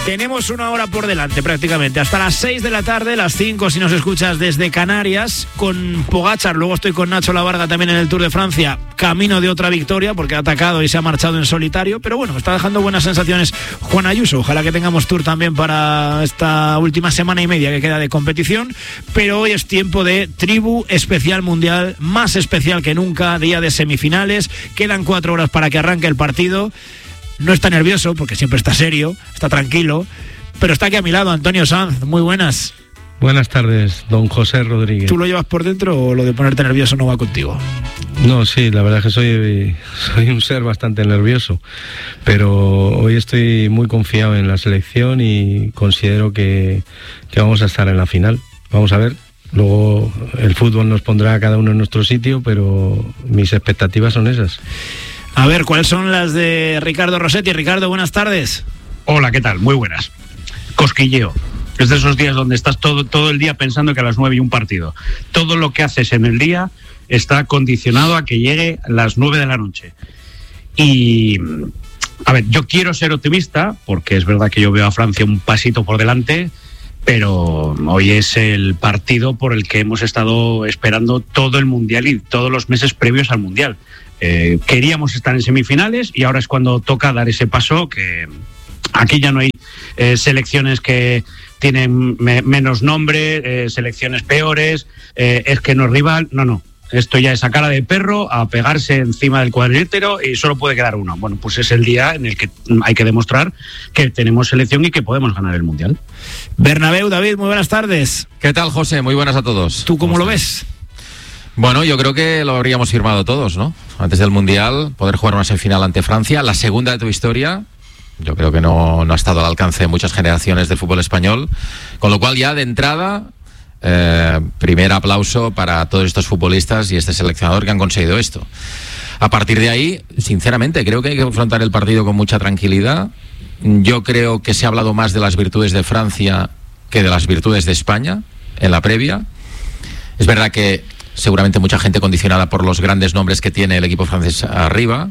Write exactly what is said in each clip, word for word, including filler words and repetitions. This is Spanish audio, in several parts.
Tenemos una hora por delante prácticamente, hasta las seis de la tarde, las cinco si nos escuchas desde Canarias, con Pogačar. Luego estoy con Nacho Labarga también en el Tour de Francia, camino de otra victoria porque ha atacado y se ha marchado en solitario, pero bueno, está dejando buenas sensaciones Juan Ayuso. Ojalá que tengamos Tour también para esta última semana y media que queda de competición, pero hoy es tiempo de tribu especial mundial, más especial que nunca, día de semifinales, quedan cuatro horas para que arranque el partido. No está nervioso, porque siempre está serio, está tranquilo, pero está aquí a mi lado Antonio Sanz. Muy buenas. Buenas tardes, don José Rodríguez. ¿Tú lo llevas por dentro o lo de ponerte nervioso no va contigo? No, sí, la verdad es que soy, soy un ser bastante nervioso, pero hoy estoy muy confiado en la selección y considero que, que vamos a estar en la final. Vamos a ver. Luego el fútbol nos pondrá a cada uno en nuestro sitio, pero mis expectativas son esas. A ver, ¿cuáles son las de Ricardo Rossetti? Ricardo, buenas tardes. Hola, ¿qué tal? Muy buenas. Cosquilleo. Es de esos días donde estás todo, todo el día pensando que a las nueve hay un partido. Todo lo que haces en el día está condicionado a que llegue a las nueve de la noche. Y, a ver, yo quiero ser optimista, porque es verdad que yo veo a Francia un pasito por delante, pero hoy es el partido por el que hemos estado esperando todo el Mundial y todos los meses previos al Mundial. Eh, queríamos estar en semifinales y ahora es cuando toca dar ese paso, que aquí ya no hay eh, selecciones que tienen me, menos nombre, eh, selecciones peores, eh, es que no es rival, no, no. Esto ya es a cara de perro, a pegarse encima del cuadrilátero y solo puede quedar uno. Bueno, pues es el día en el que hay que demostrar que tenemos selección y que podemos ganar el Mundial. Bernabéu, David, muy buenas tardes. ¿Qué tal, José? Muy buenas a todos. ¿Tú cómo, ¿Cómo lo ves? Bueno, yo creo que lo habríamos firmado todos, ¿no? Antes del Mundial, poder jugar una semifinal ante Francia, la segunda de tu historia. Yo creo que no, no ha estado al alcance de muchas generaciones del fútbol español. Con lo cual, ya de entrada, eh, primer aplauso para todos estos futbolistas y este seleccionador que han conseguido esto. A partir de ahí, sinceramente, creo que hay que afrontar el partido con mucha tranquilidad. Yo creo que se ha hablado más de las virtudes de Francia que de las virtudes de España en la previa. Es verdad que seguramente mucha gente condicionada por los grandes nombres que tiene el equipo francés arriba,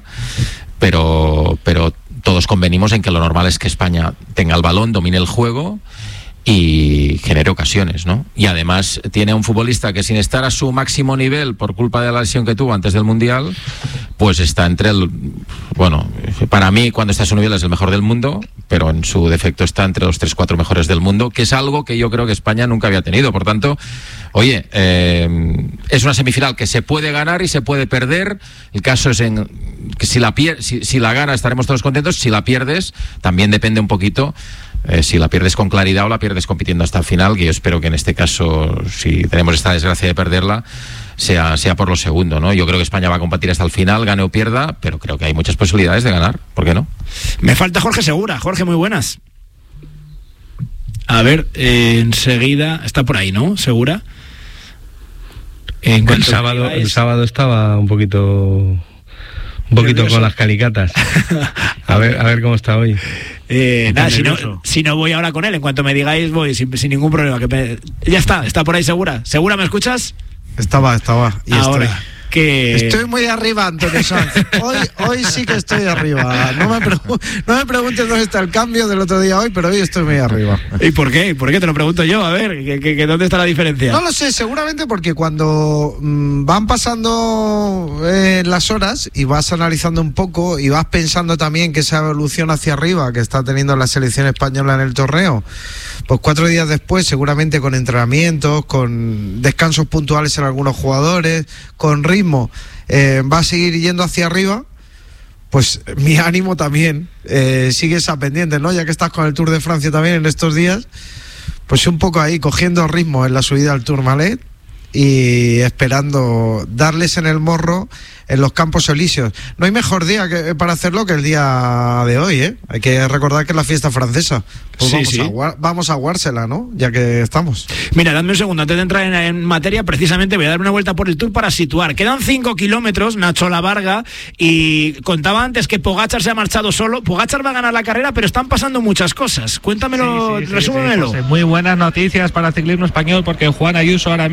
pero, pero todos convenimos en que lo normal es que España tenga el balón, domine el juego y genere ocasiones, ¿no? Y además tiene un futbolista que sin estar a su máximo nivel por culpa de la lesión que tuvo antes del Mundial, pues está entre el... Bueno, para mí cuando está a su nivel es el mejor del mundo, pero en su defecto está entre los tres, cuatro mejores del mundo, que es algo que yo creo que España nunca había tenido. Por tanto, oye, eh, es una semifinal que se puede ganar y se puede perder. El caso es en que si la, pier- si, si la gana estaremos todos contentos, si la pierdes también depende un poquito Eh, si la pierdes con claridad o la pierdes compitiendo hasta el final, que yo espero que en este caso, si tenemos esta desgracia de perderla, sea, sea por lo segundo, ¿no? Yo creo que España va a competir hasta el final, gane o pierda, pero creo que hay muchas posibilidades de ganar, ¿por qué no? Me falta Jorge Segura. Jorge, muy buenas. A ver, eh, enseguida, está por ahí, ¿no? Segura. En el sábado, el sábado estaba un poquito... Un poquito nervioso con las calicatas. A ver, a ver cómo está hoy. Eh, nada, si no, si no voy ahora con él, en cuanto me digáis voy sin, sin ningún problema. Que me... Ya está, está por ahí Segura. ¿Segura me escuchas? Estaba, estaba. Y ahora. Estoy. Que... Estoy muy arriba, Antonio Sanz. Hoy, hoy sí que estoy arriba. No me, pregu- no me preguntes dónde está el cambio del otro día hoy, pero hoy estoy muy arriba. ¿Y por qué? ¿Por qué? Te lo pregunto yo. A ver, ¿que, que, que ¿dónde está la diferencia? No lo sé, seguramente porque cuando mmm, van pasando eh, las horas y vas analizando un poco y vas pensando también que esa evolución hacia arriba que está teniendo la selección española en el torneo, pues cuatro días después, seguramente con entrenamientos, con descansos puntuales en algunos jugadores, con ritmo, eh, va a seguir yendo hacia arriba, pues mi ánimo también eh, sigue esa pendiente, ¿no? Ya que estás con el Tour de Francia también en estos días, pues un poco ahí, cogiendo ritmo en la subida al Tourmalet y esperando darles en el morro en los Campos Elíseos. No hay mejor día que, para hacerlo que el día de hoy, ¿eh? Hay que recordar que es la fiesta francesa. Pues sí, vamos, sí. A, vamos a aguársela, ¿no? Ya que estamos. Mira, dame un segundo, antes de entrar en, en materia, precisamente voy a dar una vuelta por el Tour para situar. Quedan cinco kilómetros, Nacho Labarga, y contaba antes que Pogačar se ha marchado solo. Pogačar va a ganar la carrera, pero están pasando muchas cosas. Cuéntamelo, sí, sí, sí, resúmemelo. sí, José. Muy buenas noticias para el ciclismo español, porque Juan Ayuso ahora mismo está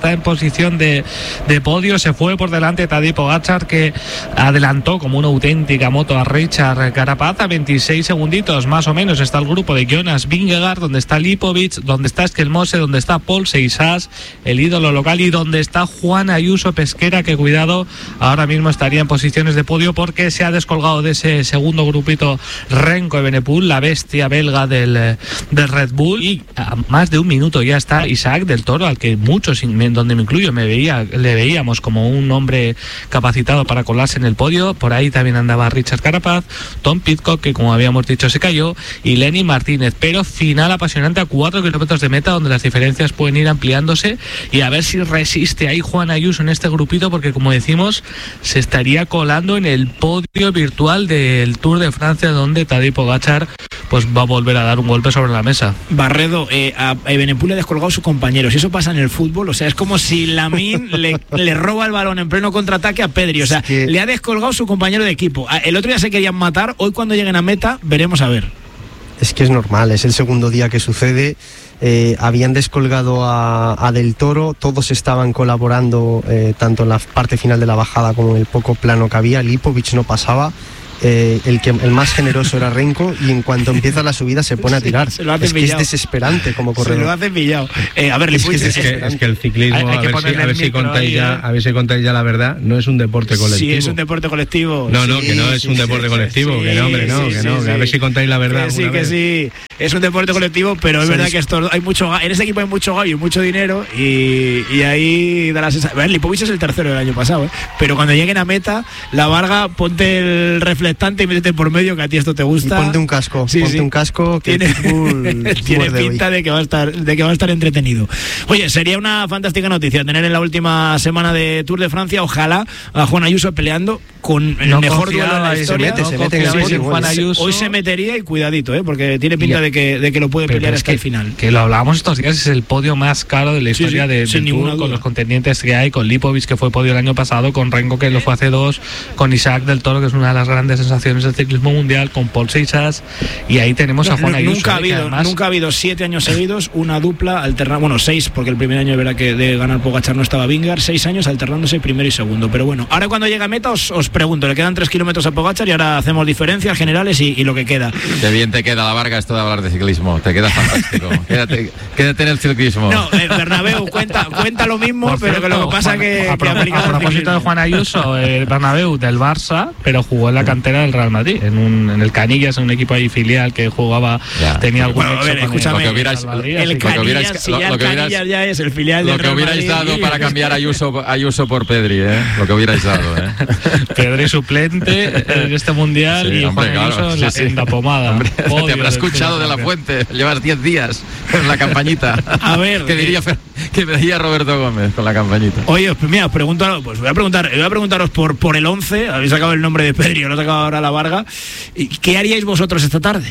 está en posición de, de podio. Se fue por delante Tadej Pogačar, que adelantó como una auténtica moto a Richard Carapaz. A veintiséis segunditos más o menos está el grupo de Jonas Vingegaard, donde está Lipovic, donde está Esquelmose, donde está Paul Seixas, el ídolo local, y donde está Juan Ayuso Pesquera, que cuidado, ahora mismo estaría en posiciones de podio porque se ha descolgado de ese segundo grupito Renko Evenepoel, la bestia belga del, del Red Bull. Y a más de un minuto ya está Isaac del Toro, al que muchos, donde me incluyo, me veía, le veíamos como un hombre capacitado para colarse en el podio. Por ahí también andaba Richard Carapaz, Tom Pidcock, que como habíamos dicho se cayó, y Lenny Martínez. Pero final apasionante a cuatro kilómetros de meta, donde las diferencias pueden ir ampliándose, y a ver si resiste ahí Juan Ayuso en este grupito, porque como decimos, se estaría colando en el podio virtual del Tour de Francia, donde Tadej Pogačar pues va a volver a dar un golpe sobre la mesa. Barredo, eh, a Evenepoel le ha descolgado a su compañero. Si eso pasa en el fútbol, o sea, es como si Lamine le, le roba el balón en pleno contraataque a Pedri. O sea, es que le ha descolgado su compañero de equipo. El otro día se querían matar, hoy cuando lleguen a meta, veremos a ver. Es que es normal, es el segundo día que sucede. Eh, habían descolgado a, a Del Toro, todos estaban colaborando, eh, tanto en la parte final de la bajada como en el poco plano que había. Lipovic no pasaba. Eh, el que el más generoso era Renko, y en cuanto empieza la subida se pone a tirar. Se lo es que pillado. es desesperante como corredor. Se lo hace pillado. Eh, a ver, es, que, es, que, es que el ciclismo, hay, hay a, ver si, a, ver si contáis ya, a ver si contáis ya la verdad, no es un deporte colectivo. Sí, es un deporte colectivo. No, no, sí, que no es sí, un sí, deporte sí, colectivo, sí, que no, hombre, no, sí, que sí, no, sí, que a ver si contáis la verdad. Que sí, que vez. sí. Es un deporte colectivo, pero es verdad que esto hay mucho, en este equipo hay mucho gallo y mucho dinero, y, y ahí da la sensación. A ver, Lipovic es el tercero del año pasado, ¿eh? Pero cuando lleguen a meta, la Varga, ponte el reflectante y métete por medio, que a ti esto te gusta. Y ponte un casco, sí, ponte sí. un casco que tiene, el tiene pinta de que va a estar, de que va a estar entretenido. Oye, sería una fantástica noticia tener en la última semana de Tour de Francia, ojalá, a Juan Ayuso peleando con el no mejor duelo de la historia. Se mete, se mete en sí, el sí, Juan Ayuso. Hoy se metería, y cuidadito, ¿eh? Porque tiene pinta de que, de que lo puede pero pelear es hasta que, el final. Que lo hablábamos estos días, es el podio más caro de la historia sí, sí, de, sin del Tour, con los contendientes que hay, con Lipovic, que fue podio el año pasado, con Renko, que lo fue hace dos, con Isaac del Toro, que es una de las grandes sensaciones del ciclismo mundial, con Paul Seixas, y ahí tenemos no, a Juan Ayuso. Nunca ha, habido, además, nunca ha habido siete años seguidos una dupla alternada, bueno, seis, porque el primer año verá que de ganar Pogačar no estaba Vingegaard, seis años alternándose primero y segundo. Pero bueno, ahora cuando llega a meta os, os pregunto, le quedan tres kilómetros a Pogačar y ahora hacemos diferencias generales y, y lo que queda. Qué bien te queda, la Varga, esto de hablar de ciclismo, te queda fantástico. quédate, quédate en el ciclismo. No, eh, Bernabéu cuenta, cuenta lo mismo, Por pero cierto, que lo que pasa Juan, que, a, que a, a propósito de Juan Ayuso, el Bernabéu del Barça, pero jugó en la cantera del Real Madrid, en, un, en el Canillas, en un equipo ahí filial que jugaba, ya, tenía algún bueno, a ver, escúchame, lo que hubierais, Madrid, el Canillas, hubierais, si ya el Canillas ya es el filial del Real Madrid. Lo que hubierais dado para cambiar a Ayuso, Ayuso por Pedri, ¿eh? Lo que hubierais dado, ¿eh? Pedri suplente en este mundial, sí, y hombre, Juan Ayuso claro, en, la, sí, sí. en la pomada. Hombre, te habrá escuchado de la Fuente, llevas diez días en la campañita. A ver, ¿qué diría, eh, ¿qué diría Roberto Gómez con la campañita? Oye, pues mira, os pregunto, pues voy a preguntar, voy a preguntaros por, por el once, habéis sacado el nombre de Pedri, lo ha sacado ahora la Varga, ¿qué haríais vosotros esta tarde?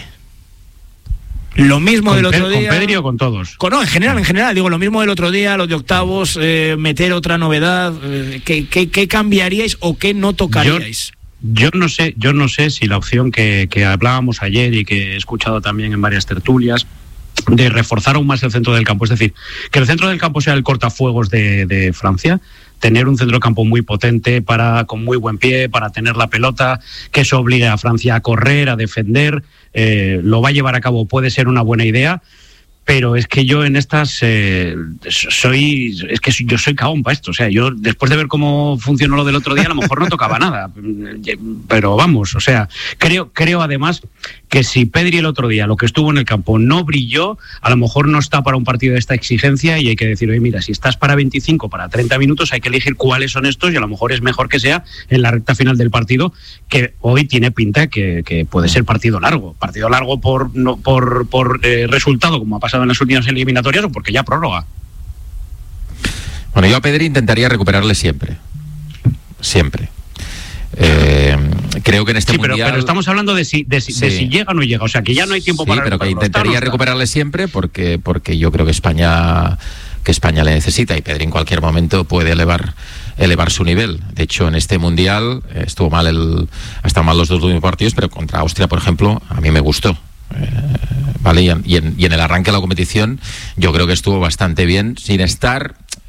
Lo mismo del otro día. ¿Con Pedri o con todos? Con, no, en general, en general, digo, lo mismo del otro día, los de octavos, eh, meter otra novedad, eh, ¿qué, qué, ¿qué cambiaríais o qué no tocaríais? Yo, yo no sé, yo no sé si la opción que, que hablábamos ayer y que he escuchado también en varias tertulias, de reforzar aún más el centro del campo, es decir, que el centro del campo sea el cortafuegos de, de Francia, tener un centro del campo muy potente, para, con muy buen pie, para tener la pelota, que eso obligue a Francia a correr, a defender, eh, lo va a llevar a cabo, puede ser una buena idea, pero es que yo en estas eh, soy, es que yo soy cagón para esto, o sea, yo después de ver cómo funcionó lo del otro día, a lo mejor no tocaba nada, pero vamos, o sea, creo, creo además que si Pedri el otro día, lo que estuvo en el campo, no brilló, a lo mejor no está para un partido de esta exigencia y hay que decir, oye, mira, si estás para veinticinco, para treinta minutos, hay que elegir cuáles son estos y a lo mejor es mejor que sea en la recta final del partido, que hoy tiene pinta que, que puede ser partido largo, partido largo por, no, por, por eh, resultado, como ha pasado en las últimas eliminatorias, o porque ya prórroga. Bueno, yo a Pedri intentaría recuperarle siempre, siempre. Eh, creo que en este sí, pero, mundial... pero estamos hablando de si, de, si, sí. de si llega o no llega, o sea que ya no hay tiempo sí, para pero que intentaría está, no recuperarle siempre porque, porque yo creo que España que España le necesita y Pedri en cualquier momento puede elevar elevar su nivel. De hecho, en este mundial eh, estuvo mal el ha estado mal los dos últimos partidos, pero contra Austria, por ejemplo, a mí me gustó. Eh, vale, y en, y, en, y en el arranque de la competición yo creo que estuvo bastante bien, sin estar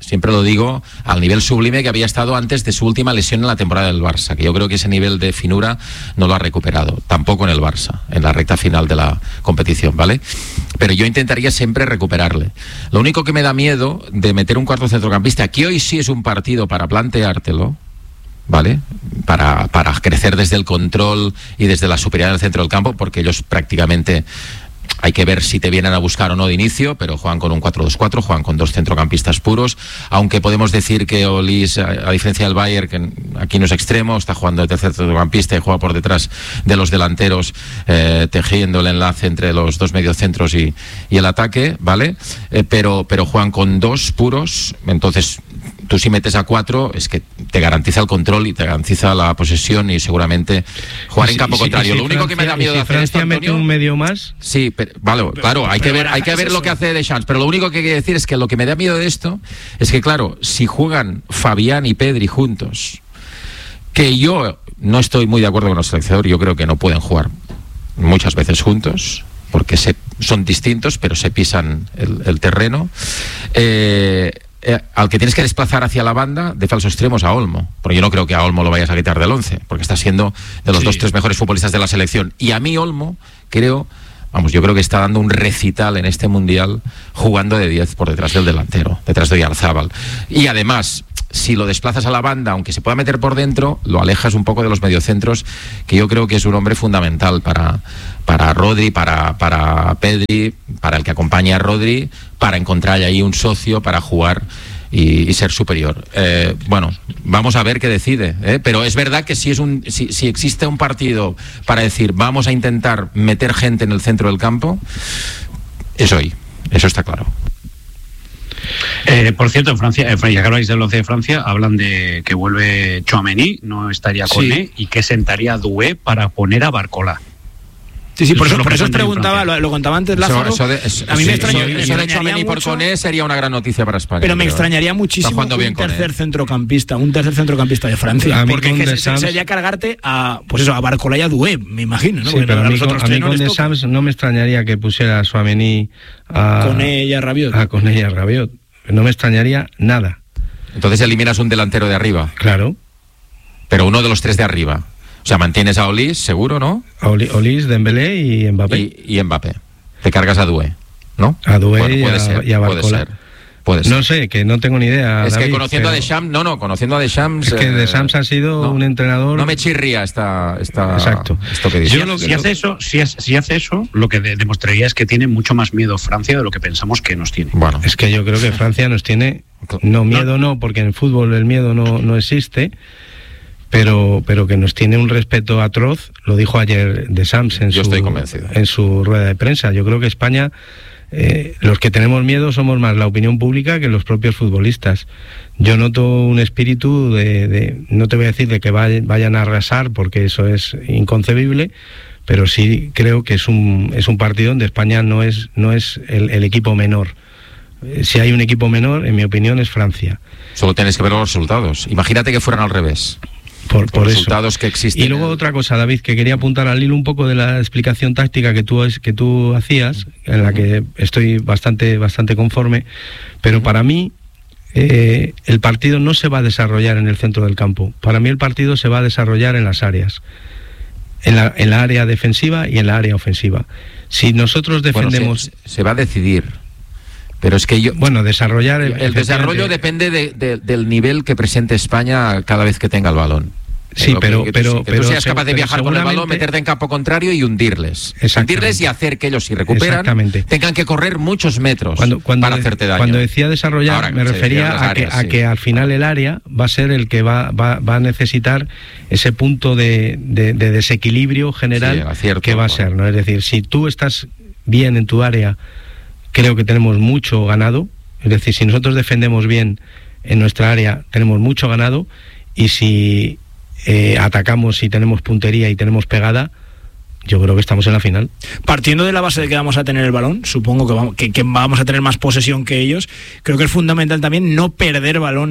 siempre lo digo, al nivel sublime que había estado antes de su última lesión en la temporada del Barça, que yo creo que ese nivel de finura no lo ha recuperado, tampoco en el Barça, en la recta final de la competición, ¿vale? Pero yo intentaría siempre recuperarle. Lo único que me da miedo de meter un cuarto centrocampista, que hoy sí es un partido para planteártelo, ¿vale? Para, para crecer desde el control y desde la superioridad del centro del campo, porque ellos prácticamente... Hay que ver si te vienen a buscar o no de inicio, pero juegan con un cuatro dos cuatro, juegan con dos centrocampistas puros, aunque podemos decir que Olís, a, a diferencia del Bayern, que aquí no es extremo, está jugando de tercer centrocampista y juega por detrás de los delanteros, eh, tejiendo el enlace entre los dos mediocentros y, y el ataque, ¿vale? Eh, pero, pero juegan con dos puros, entonces... Tú si metes a cuatro es que te garantiza el control y te garantiza la posesión y seguramente jugar si, en campo si, contrario. Si Lo único Francia, que me da miedo si de hacer Francia esto, Antonio, mete un medio más. Sí, pero, vale, pero, claro, hay que ver, hay que ver lo que hace Deschamps. Pero lo único que hay que decir es que lo que me da miedo de esto es que, claro, si juegan Fabián y Pedri juntos, que yo no estoy muy de acuerdo con el seleccionador, yo creo que no pueden jugar muchas veces juntos, porque se, son distintos, pero se pisan el, el terreno. Eh, Eh, al que tienes que desplazar hacia la banda de falso extremos a Olmo, porque yo no creo que a Olmo lo vayas a quitar del once, porque está siendo de los sí. dos, tres mejores futbolistas de la selección, y a mí Olmo, creo, vamos, yo creo que está dando un recital en este Mundial jugando de diez por detrás del delantero, detrás de Oyarzábal, y además, si lo desplazas a la banda, aunque se pueda meter por dentro, lo alejas un poco de los mediocentros, que yo creo que es un hombre fundamental para, para Rodri, para, para Pedri, para el que acompaña a Rodri, para encontrar ahí un socio para jugar y, y ser superior. Eh, bueno, vamos a ver qué decide, ¿eh? Pero es verdad que si, es un, si, si existe un partido para decir vamos a intentar meter gente en el centro del campo, es hoy, eso está claro. Eh, por cierto, en Francia, eh, ya que habláis del once de Francia, hablan de que vuelve Tchouaméni, no estaría Koné, sí. y que sentaría a Doué para poner a Barcola. Sí, sí, por eso, por eso os preguntaba, lo, lo contaba antes Lázaro. Eso, eso de, eso, a mí sí, me extraña, eso, me eso de Tchouaméni por Koné sería una gran noticia para España. Pero me creo. extrañaría muchísimo un tercer Koné. centrocampista, un tercer centrocampista de Francia, porque que se, sería cargarte a, pues eso, a Barcola y a Doué, me imagino, ¿no? Sí, pero a mí, con, a mí con Deschamps no me extrañaría que pusiera a Tchouaméni a Koné y a Rabiot. A Koné y a Rabiot. No me extrañaría nada. Entonces eliminas un delantero de arriba. Claro. Pero uno de los tres de arriba. O sea, mantienes a Olís, seguro, ¿no? A Olís, Dembélé y Mbappé. Y, y Mbappé. Te cargas a Doué, ¿no? A Doué bueno, y, a, ser, y a Barcola. Puede ser. Puede ser. No sé, que no tengo ni idea. Es David, que conociendo pero... a Deschamps, no, no, conociendo a Deschamps. Es que Deschamps eh, ha sido no, un entrenador. No me chirría esta, esta, Exacto. esto que dice. Si, si, hace eso, si, si hace eso, lo que de, demostraría es que tiene mucho más miedo Francia de lo que pensamos que nos tiene. Bueno, es que yo creo que Francia nos tiene. No, miedo no, porque en el fútbol el miedo no, no existe. Pero, pero que nos tiene un respeto atroz, lo dijo ayer Deschamps en, yo su, estoy convencido. en su rueda de prensa. Yo creo que España, eh, los que tenemos miedo somos más la opinión pública que los propios futbolistas. Yo noto un espíritu de, de no te voy a decir de que vay, vayan a arrasar, porque eso es inconcebible, pero sí creo que es un, es un partido donde España no es, no es el, el equipo menor. Si hay un equipo menor, en mi opinión, es Francia. Solo tienes que ver los resultados. Imagínate que fueran al revés. Por, por los eso. resultados que existen. Y luego otra cosa, David, que quería apuntar al hilo un poco de la explicación táctica que tú, que tú hacías, en la que estoy bastante, bastante conforme, pero para mí eh, el partido no se va a desarrollar en el centro del campo. Para mí el partido se va a desarrollar en las áreas, en la, en la área defensiva y en la área ofensiva. Si nosotros defendemos... Bueno, se, se va a decidir. Pero es que yo... Bueno, desarrollar... El, el desarrollo depende de, de, del nivel que presente España cada vez que tenga el balón. Sí, pero... Que, que pero, tú, que pero tú seas capaz de viajar con el balón, meterte en campo contrario y hundirles. Hundirles y hacer que ellos, si recuperan, tengan que correr muchos metros cuando, cuando para de, hacerte daño. Cuando decía desarrollar, Ahora, me refería a, áreas, que, sí. a que al final el área va a ser el que va, va, va a necesitar ese punto de, de, de desequilibrio general sí, acierto, que va a ser, ¿no? Es decir, si tú estás bien en tu área... Creo que tenemos mucho ganado, es decir, si nosotros defendemos bien en nuestra área, tenemos mucho ganado, y si eh, atacamos y tenemos puntería y tenemos pegada, yo creo que estamos en la final. Partiendo de la base de que vamos a tener el balón, supongo que vamos, que, que vamos a tener más posesión que ellos, creo que es fundamental también no perder balones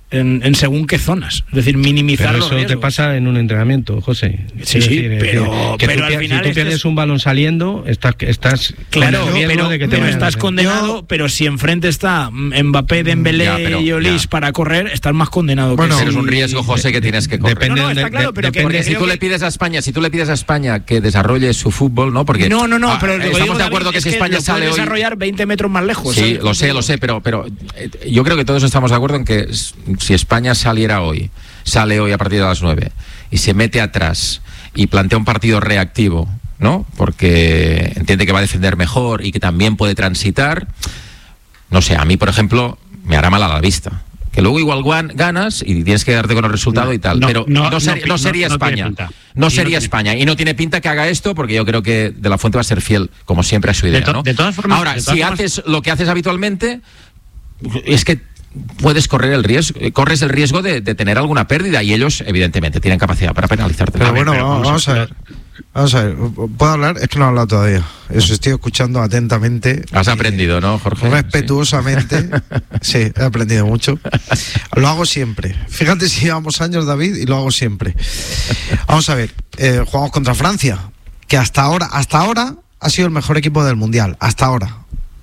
en, en según qué zonas. Es decir, minimizar pero los eso riesgos. te pasa en un entrenamiento, José. Sí, Es sí, decir, es pero, decir, que pero tú, al pier- final si tú este pierdes es- un balón saliendo, estás, estás Claro, con el riesgo pero, de que te pero vayan a estás hacer. condenado, Yo- pero si enfrente está Mbappé, Dembélé Ya, pero- y Olís ya. para correr, estás más condenado. Bueno, que Pero es si- un riesgo, José, que tienes que correr. Depende No, no, está de- claro, de- pero que- depende- Porque si creo tú que- le pides a España, si tú le pides a España que desarrolle su fútbol, ¿no? Porque No, no, no, ah, pero lo que estamos digo, de David, acuerdo que es si España lo sale puede hoy. desarrollar veinte metros más lejos. Sí, ¿sabes? lo sé, lo sé, pero, pero eh, yo creo que todos estamos de acuerdo en que s- si España saliera hoy, sale hoy a partir de las nueve y se mete atrás y plantea un partido reactivo, ¿no? Porque entiende que va a defender mejor y que también puede transitar. No sé, a mí, por ejemplo, me hará mal a la vista. Que luego igual guan- ganas y tienes que darte con el resultado No, y tal. no, pero no, no, ser- no, no sería no tiene España. pinta. No Y sería no tiene- España. Y no tiene pinta que haga esto porque yo creo que De la Fuente va a ser fiel, como siempre, a su idea. to- ¿no? de todas formas- Ahora, de todas si formas- haces lo que haces habitualmente, es que puedes correr el riesgo, corres el riesgo de, de tener alguna pérdida y ellos, evidentemente, tienen capacidad para penalizarte. Pero A ver, bueno, pero vamos, vamos vamos a a ver. Vamos a ver. ¿Puedo hablar? Es que no he hablado todavía. Eso estoy escuchando atentamente. Has Y aprendido, ¿no, Jorge? Respetuosamente. Sí, he aprendido mucho. Lo hago siempre. Fíjate si llevamos años, David, y lo hago siempre. Vamos a ver. Eh, jugamos contra Francia, que hasta ahora, hasta ahora ha sido el mejor equipo del Mundial. Hasta ahora.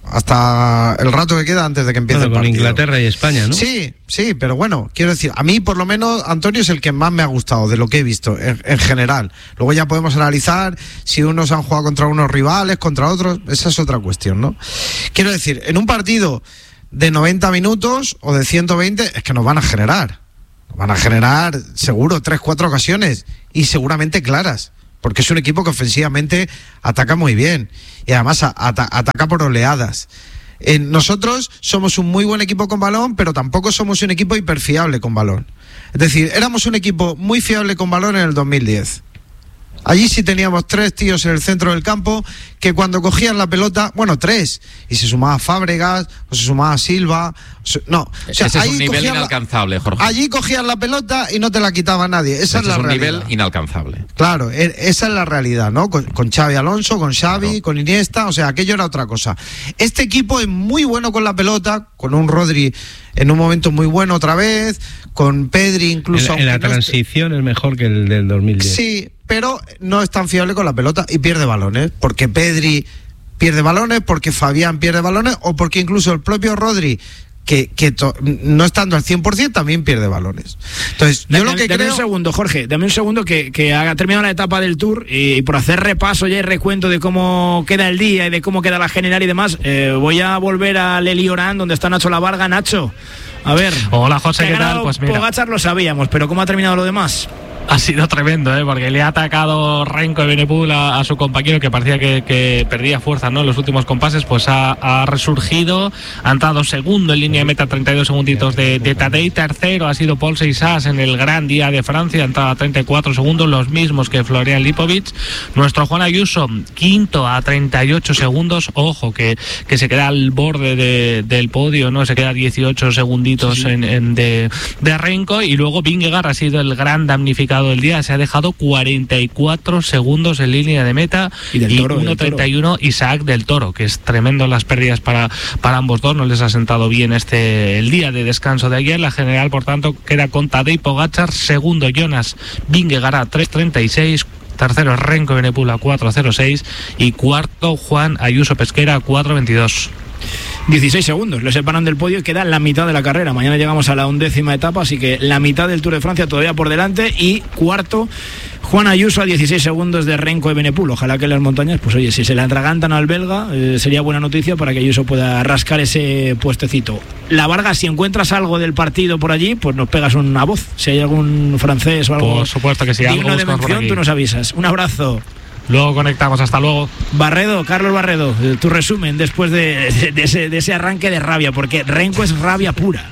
Hasta el rato que queda antes de que empiece Bueno, el con partido. Inglaterra y España, ¿no? Sí, sí, pero bueno, quiero decir, a mí por lo menos Antonio es el que más me ha gustado de lo que he visto en, en general. Luego ya podemos analizar si unos han jugado contra unos rivales, contra otros, esa es otra cuestión, ¿no? Quiero decir, en un partido de noventa minutos o de ciento veinte es que nos van a generar. Nos van a generar seguro tres, cuatro ocasiones y seguramente claras. Porque es un equipo que ofensivamente ataca muy bien y además a- ata- ataca por oleadas. Eh, nosotros somos un muy buen equipo con balón, pero tampoco somos un equipo hiperfiable con balón. Es decir, éramos un equipo muy fiable con balón en el dos mil diez. Allí sí teníamos tres tíos en el centro del campo que cuando cogían la pelota, bueno, tres, y se sumaba Fábregas, o se sumaba Silva, o se- no. O sea, Ese es ahí un nivel cogían la- inalcanzable, Jorge. allí cogían la pelota y no te la quitaba nadie. Esa Ese es la es un realidad. nivel inalcanzable. Claro, e- esa es la realidad, ¿no? Con, con Xavi Alonso, con Xavi, Claro. con Iniesta, o sea, aquello era otra cosa. Este equipo es muy bueno con la pelota, con un Rodri en un momento muy bueno otra vez, con Pedri incluso... En, en la aunque no esté- transición es mejor que el del dos mil diez. Sí, pero no es tan fiable con la pelota y pierde balones, porque Pedri pierde balones, porque Fabián pierde balones, o porque incluso el propio Rodri, que, que to- no estando al cien por ciento, también pierde balones. Entonces, yo Dame, lo que dame creo... un segundo, Jorge, dame un segundo que, que ha terminado la etapa del Tour y, y por hacer repaso ya y recuento de cómo queda el día y de cómo queda la general y demás, eh, voy a volver a Leli Orán, donde está Nacho Lavarga. Nacho, a ver. Hola, José, que ha ¿qué tal? ganado Pues mira. Pogačar lo sabíamos, pero ¿cómo ha terminado lo demás? Ha sido tremendo, ¿eh? Porque le ha atacado Renko Evenepoel a, a su compañero que parecía que, que perdía fuerza, ¿no? En los últimos compases, pues ha, ha resurgido, ha entrado segundo en línea de meta, treinta y dos segunditos de, de Tadej. Tercero ha sido Paul Seixas en el Gran Día de Francia, ha entrado a treinta y cuatro segundos, los mismos que Florian Lipovic. Nuestro Juan Ayuso, quinto a treinta y ocho segundos. Ojo, que, que se queda al borde de, del podio, ¿no? Se queda dieciocho segunditos sí, sí. En, en de, de Renko. Y luego Vingegaard ha sido el gran damnificado del día, se ha dejado cuarenta y cuatro segundos en línea de meta y, del toro, y uno treinta y uno Isaac del Toro, que es tremendo las pérdidas para, para ambos dos, no les ha sentado bien este el día de descanso de ayer. La general, por tanto, queda con Tadej Pogačar, segundo Jonas Vingegaard a tres treinta y seis, tercero Renko Evenepoel a cuatro cero seis y cuarto Juan Ayuso Pesquera a cuatro veintidós. dieciséis segundos, le separan del podio y queda la mitad de la carrera. Mañana llegamos a la undécima etapa, así que la mitad del Tour de Francia todavía por delante. Y cuarto, Juan Ayuso a dieciséis segundos de Renko Evenepoel. Ojalá que las montañas, pues oye, si se le atragantan al belga, eh, sería buena noticia para que Ayuso pueda rascar ese puestecito. La Varga, si encuentras algo del partido por allí, pues nos pegas una voz. Si hay algún francés o algo por supuesto que sí, digno algo de mención, tú nos avisas. Un abrazo. Luego conectamos, hasta luego. Barredo, Carlos Barredo, tu resumen después de, de, de, ese, de ese arranque de rabia, porque Renko es rabia pura.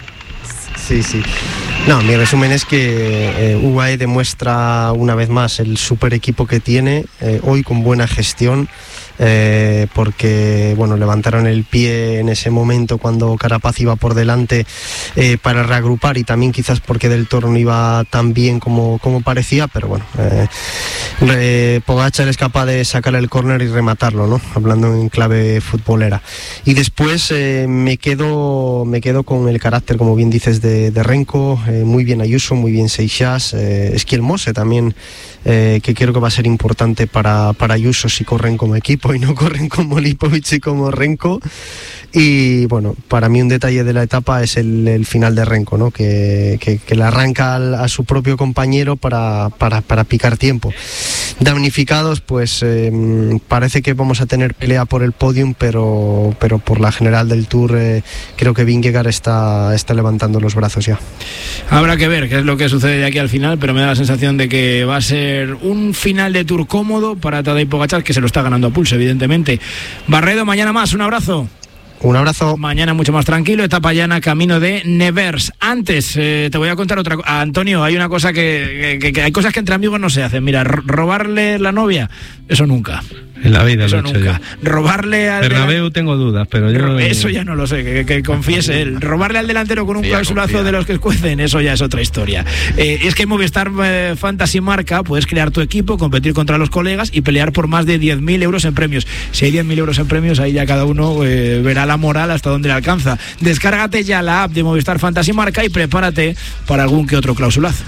Sí, sí. No, mi resumen es que eh, U A E demuestra una vez más el super equipo que tiene, eh, hoy con buena gestión. eh, porque bueno, levantaron el pie en ese momento cuando Carapaz iba por delante eh, para reagrupar, y también quizás porque Del Toro no iba tan bien como, como parecía, pero bueno, eh, eh, Pogačar es capaz de sacar el córner y rematarlo, ¿no? Hablando en clave futbolera. Y después eh, me quedo me quedo con el carácter, como bien dices, de, de Renko, eh, muy bien Ayuso, muy bien Seixas, eh, Esquiel Mose también, eh, que creo que va a ser importante para, para Ayuso si corren como equipo y no corren como Lipovic y como Renko. Y bueno, para mí un detalle de la etapa es el, el final de Renko, ¿no? que, que, que le arranca al, a su propio compañero para, para, para picar tiempo. Damnificados, pues eh, parece que vamos a tener pelea por el podium, pero, pero por la general del Tour eh, creo que Vingegaard está, está levantando los brazos ya. Habrá que ver qué es lo que sucede de aquí al final, pero me da la sensación de que va a ser un final de Tour cómodo para Tadej Pogačar, que se lo está ganando a pulso, evidentemente. Barredo, mañana más, un abrazo. Un abrazo. Mañana mucho más tranquilo, etapa llana, camino de Nevers. Antes, eh, te voy a contar otra cosa. Antonio, hay una cosa que, que, que hay cosas que entre amigos no se hacen. Mira, robarle la novia, eso nunca. En la vida eso lo he hecho nunca. yo. Robarle al Bernabéu delan... tengo dudas, pero yo... Eso ya no lo sé, que, que confiese él. Robarle al delantero con un Sí, clausulazo confía. de los que escuecen, eso ya es otra historia. Eh, es que en Movistar eh, Fantasy Marca puedes crear tu equipo, competir contra los colegas y pelear por más de diez mil euros en premios. Si hay diez mil euros en premios, ahí ya cada uno eh, verá la moral hasta dónde le alcanza. Descárgate ya la app de Movistar Fantasy Marca y prepárate para algún que otro clausulazo.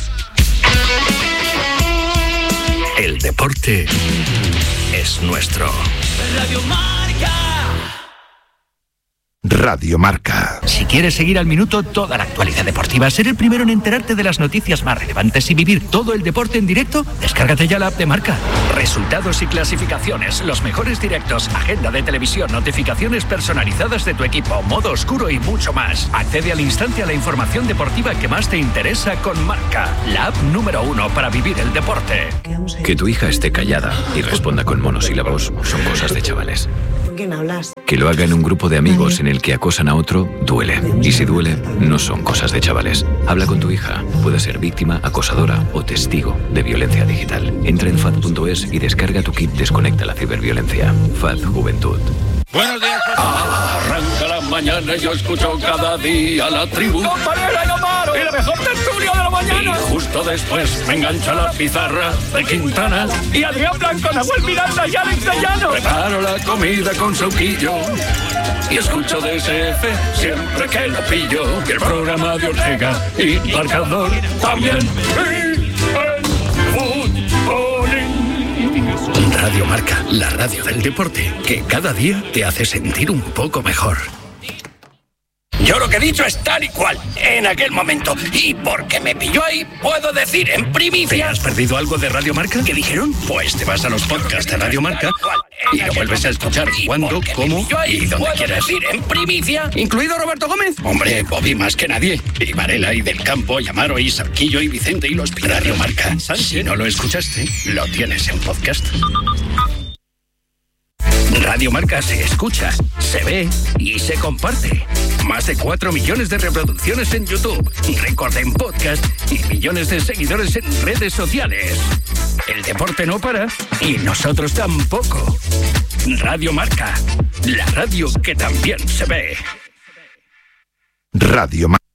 El deporte es nuestro. Radio Marca. Radio Marca. Si quieres seguir al minuto toda la actualidad deportiva, ser el primero en enterarte de las noticias más relevantes y vivir todo el deporte en directo, descárgate ya la app de Marca. Resultados y clasificaciones, los mejores directos, agenda de televisión, notificaciones personalizadas de tu equipo, modo oscuro y mucho más. Accede al instante a la información deportiva que más te interesa con Marca, la app número uno para vivir el deporte. Que tu hija esté callada y responda con monosílabos son cosas de chavales. ¿Con quién hablas? Que lo haga en un grupo de amigos en el que acosan a otro, duele. Y si duele, no son cosas de chavales. Habla con tu hija. Puede ser víctima, acosadora o testigo de violencia digital. Entra en fad punto es y descarga tu kit Desconecta la ciberviolencia. F A D Juventud. Buenos días. Arranca la mañana y yo escucho cada día la tribu. ¡Compañera, no paro! ¡Y la mejor tertulia de la mañana! Y justo después me engancha la pizarra de Quintana. Y Adrián Blanco, Nahuel Miranda y Alex de Llano. Preparo la comida con sauquillo. Y escucho D S F siempre que lo pillo. Y el programa de Ortega y Marcador también. Radio Marca, la radio del deporte, que cada día te hace sentir un poco mejor. Yo lo que he dicho es tal y cual, en aquel momento. Y porque me pilló ahí, puedo decir en primicia. ¿Te has perdido algo de Radio Marca? ¿Qué dijeron? Pues te vas a los podcasts de Radio Marca y lo vuelves a escuchar cuando, cómo y donde quieras. Decir en primicia, incluido Roberto Gómez. Hombre, Bobby más que nadie. Y Varela y Del Campo, y Amaro y Sarquillo y Vicente y los Radio Marca. Si no lo escuchaste, lo tienes en podcast. Radio Marca se escucha, se ve y se comparte. Más de cuatro millones de reproducciones en YouTube, récord en podcast y millones de seguidores en redes sociales. El deporte no para y nosotros tampoco. Radio Marca, la radio que también se ve. Radio Marca.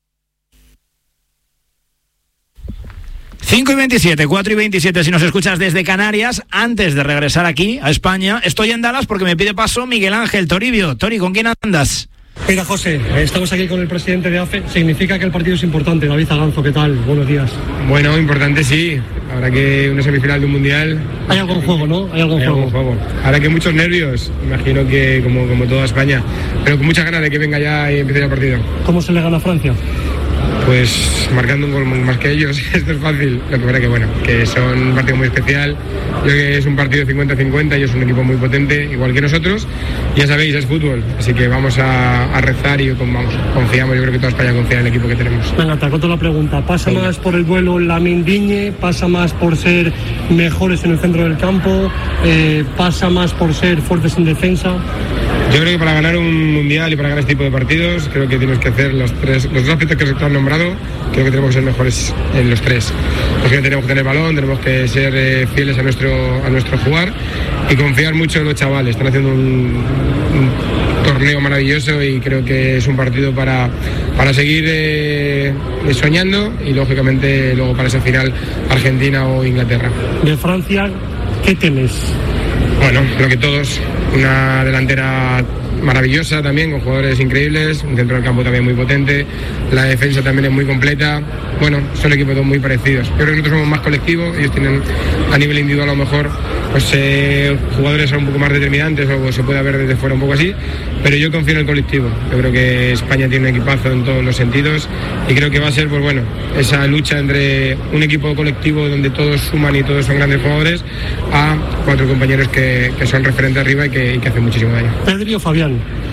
cinco y veintisiete, cuatro y veintisiete si nos escuchas desde Canarias. Antes de regresar aquí a España, estoy en Dallas porque me pide paso Miguel Ángel Toribio. Tori, ¿con quién andas? Mira, José, estamos aquí con el presidente de A F E. Significa que el partido es importante. David Zaganzo, ¿qué tal? Buenos días. Bueno, importante sí. Ahora que una semifinal de un mundial... Hay algo en juego, ¿no? Hay algo en hay juego. Algo en juego. Ahora que muchos nervios, imagino que como, como toda España, pero con muchas ganas de que venga ya y empiece el partido. ¿Cómo se le gana a Francia? Pues marcando un gol más que ellos, esto es fácil. Lo que pasa que bueno, que son un partido muy especial. Yo creo que es un partido cincuenta cincuenta, ellos son un equipo muy potente, igual que nosotros. Ya sabéis, es fútbol, así que vamos a, a rezar y vamos, confiamos, yo creo que toda España confía en el equipo que tenemos. Venga, te acoto la pregunta. ¿Pasa Venga. más por el duelo Lamine Digne? ¿Pasa más por ser mejores en el centro del campo? Eh, ¿Pasa más por ser fuertes en defensa? Yo creo que para ganar un mundial y para ganar este tipo de partidos, creo que tienes que hacer los tres, los dos aspectos que se te han nombrado, creo que tenemos que ser mejores en los tres. Porque tenemos que tener balón, tenemos que ser eh, fieles a nuestro, a nuestro jugar y confiar mucho en los chavales. Están haciendo un, un torneo maravilloso y creo que es un partido para, para seguir eh, soñando y lógicamente luego para esa final Argentina o Inglaterra. De Francia, ¿qué temes? Bueno, lo que todos, una delantera maravillosa también, con jugadores increíbles, un centro del campo también muy potente, la defensa también es muy completa. Bueno, son equipos todos muy parecidos. Yo creo que nosotros somos más colectivos, ellos tienen a nivel individual a lo mejor pues eh, jugadores son un poco más determinantes o se puede ver desde fuera un poco así, pero yo confío en el colectivo. Yo creo que España tiene un equipazo en todos los sentidos y creo que va a ser, pues bueno, esa lucha entre un equipo colectivo donde todos suman y todos son grandes jugadores a cuatro compañeros que, que son referentes arriba y que, y que hacen muchísimo daño. ¿Pedri o Fabián?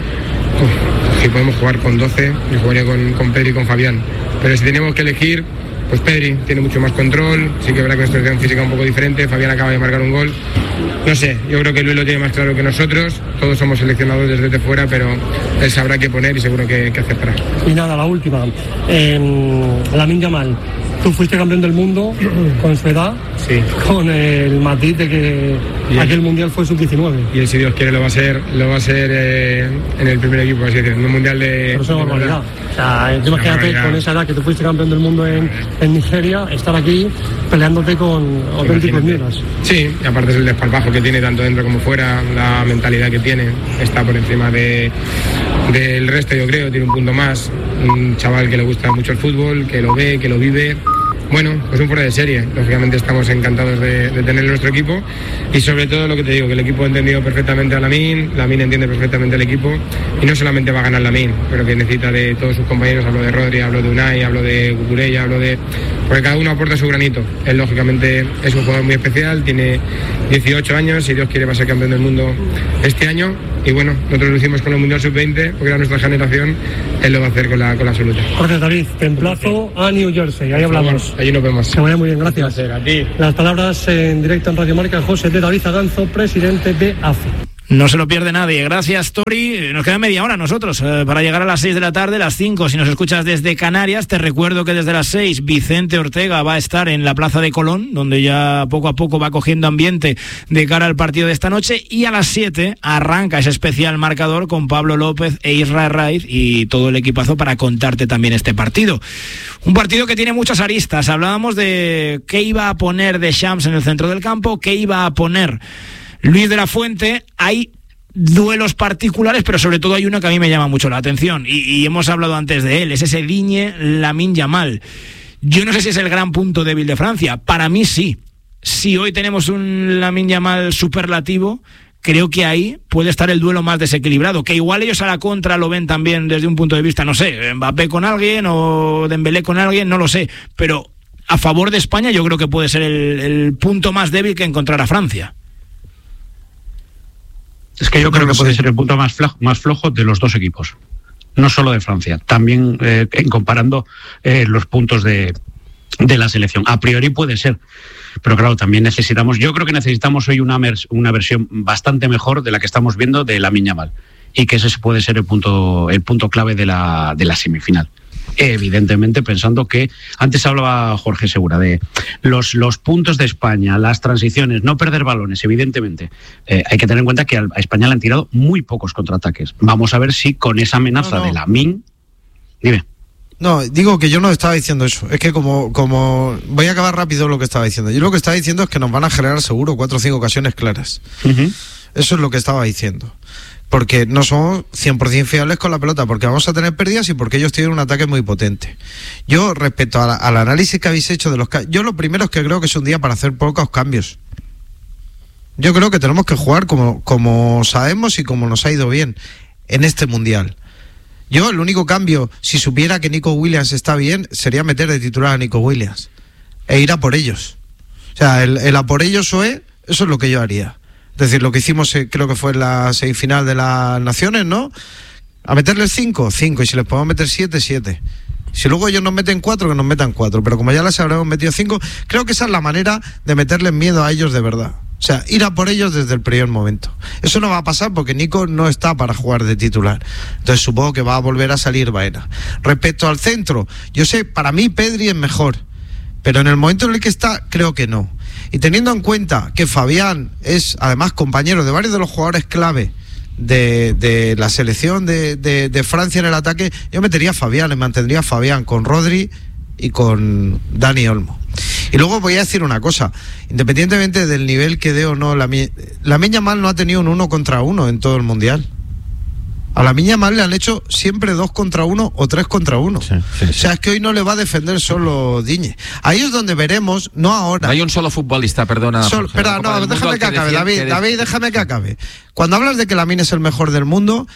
Uf, si podemos jugar con doce, yo jugaría con, con Pedri y con Fabián, pero si tenemos que elegir, pues Pedri tiene mucho más control, sí que es verdad que nuestra situación física es un poco diferente, Fabián acaba de marcar un gol, no sé, yo creo que Luis lo tiene más claro que nosotros, todos somos seleccionados desde fuera, pero él sabrá qué poner y seguro que, que aceptará. Y nada, la última, eh, Lamine Yamal, tú fuiste campeón del mundo con su edad, sí, con el matiz de que y aquel el, mundial fue sub diecinueve. Y él, si Dios quiere, lo va a ser, lo va a ser eh, en el primer equipo, así decir, en un mundial de... Pero eso es una barbaridad. O sea, imagínate con esa edad que tú fuiste campeón del mundo en, en Nigeria, estar aquí peleándote con auténticos miras. Sí, y aparte es el desparpajo que tiene tanto dentro como fuera, la mentalidad que tiene, está por encima de, del resto, yo creo, tiene un punto más, un chaval que le gusta mucho el fútbol, que lo ve, que lo vive. Bueno, pues un fuera de serie. Lógicamente estamos encantados de, de tener nuestro equipo y sobre todo lo que te digo, que el equipo ha entendido perfectamente a Lamine, Lamine entiende perfectamente el equipo y no solamente va a ganar Lamine, pero que necesita de todos sus compañeros. Hablo de Rodri, hablo de Unai, hablo de Cucurella, hablo de... porque cada uno aporta su granito. Él lógicamente es un jugador muy especial, tiene dieciocho años, si Dios quiere va a ser campeón del mundo este año y bueno, nosotros lo hicimos con el Mundial sub veinte porque era nuestra generación, él lo va a hacer con la, con la absoluta. Jorge David, te emplazo a New Jersey, ahí hablamos. Allí nos vemos. Que vaya muy bien, gracias. A ti. Las palabras en directo en Radio Marca, José de David Aganzo, presidente de A F E. No se lo pierde nadie. Gracias, Tori. Nos queda media hora nosotros eh, para llegar a las seis de la tarde, las cinco. Si nos escuchas desde Canarias, te recuerdo que desde las seis Vicente Ortega va a estar en la Plaza de Colón, donde ya poco a poco va cogiendo ambiente de cara al partido de esta noche. Y a las siete arranca ese especial marcador con Pablo López e Israel Raiz y todo el equipazo para contarte también este partido. Un partido que tiene muchas aristas. Hablábamos de qué iba a poner Deschamps en el centro del campo, qué iba a poner Luis de la Fuente. Hay duelos particulares, pero sobre todo hay uno que a mí me llama mucho la atención y, y hemos hablado antes de él, es ese Digne Lamine Yamal. Yo no sé si es el gran punto débil de Francia, para mí sí. Si hoy tenemos un Lamine Yamal superlativo, creo que ahí puede estar el duelo más desequilibrado, que igual ellos a la contra lo ven también desde un punto de vista, no sé, Mbappé con alguien o Dembélé con alguien, no lo sé, pero a favor de España yo creo que puede ser el, el punto más débil que encontrará Francia. Es que yo creo que puede ser el punto más flojo, más flojo de los dos equipos, no solo de Francia, también eh, en comparando eh, los puntos de, de la selección. A priori puede ser, pero claro, también necesitamos, yo creo que necesitamos hoy una, una versión bastante mejor de la que estamos viendo de Lamine Yamal, y que ese puede ser el punto, el punto clave de la, de la semifinal. Evidentemente pensando que, antes hablaba Jorge Segura de los, los puntos de España, las transiciones, no perder balones, evidentemente. Eh, hay que tener en cuenta que a España le han tirado muy pocos contraataques. Vamos a ver si con esa amenaza no, no. de Lamine... Dime. No, digo que yo no estaba diciendo eso. Es que como, como... Voy a acabar rápido lo que estaba diciendo. Yo lo que estaba diciendo es que nos van a generar seguro cuatro o cinco ocasiones claras. Uh-huh. Eso es lo que estaba diciendo. Porque no somos cien por ciento fiables con la pelota, porque vamos a tener pérdidas y porque ellos tienen un ataque muy potente. Yo, respecto a la, al análisis que habéis hecho de los... Yo lo primero es que creo que es un día para hacer pocos cambios. Yo creo que tenemos que jugar como, como sabemos y como nos ha ido bien en este Mundial. Yo, el único cambio, si supiera que Nico Williams está bien, sería meter de titular a Nico Williams e ir a por ellos. O sea, el, el a por ellos o e, eso es lo que yo haría. Es decir, lo que hicimos eh, creo que fue en la semifinal de las Naciones, ¿no? A meterles cinco, cinco, y si les podemos meter siete, siete. Si luego ellos nos meten cuatro, que nos metan cuatro, pero como ya les habremos metido cinco, creo que esa es la manera de meterles miedo a ellos de verdad. O sea, ir a por ellos desde el primer momento. Eso no va a pasar porque Nico no está para jugar de titular. Entonces supongo que va a volver a salir Baena. Respecto al centro, yo sé, para mí Pedri es mejor, pero en el momento en el que está, creo que no. Y teniendo en cuenta que Fabián es además compañero de varios de los jugadores clave de, de la selección de, de, de Francia en el ataque, yo metería a Fabián, y mantendría a Fabián con Rodri y con Dani Olmo. Y luego voy a decir una cosa, independientemente del nivel que dé o no, la Lamine Yamal no ha tenido un uno contra uno en todo el Mundial. A Lamine Yamal le han hecho siempre dos contra uno o tres contra uno. Sí, sí, sí. O sea, es que hoy no le va a defender solo Digne. Ahí es donde veremos, no ahora. No hay un solo futbolista, perdona. Sol, espera, no, déjame que acabe, David, que David, déjame que acabe. Cuando hablas de que Lamine es el mejor del mundo,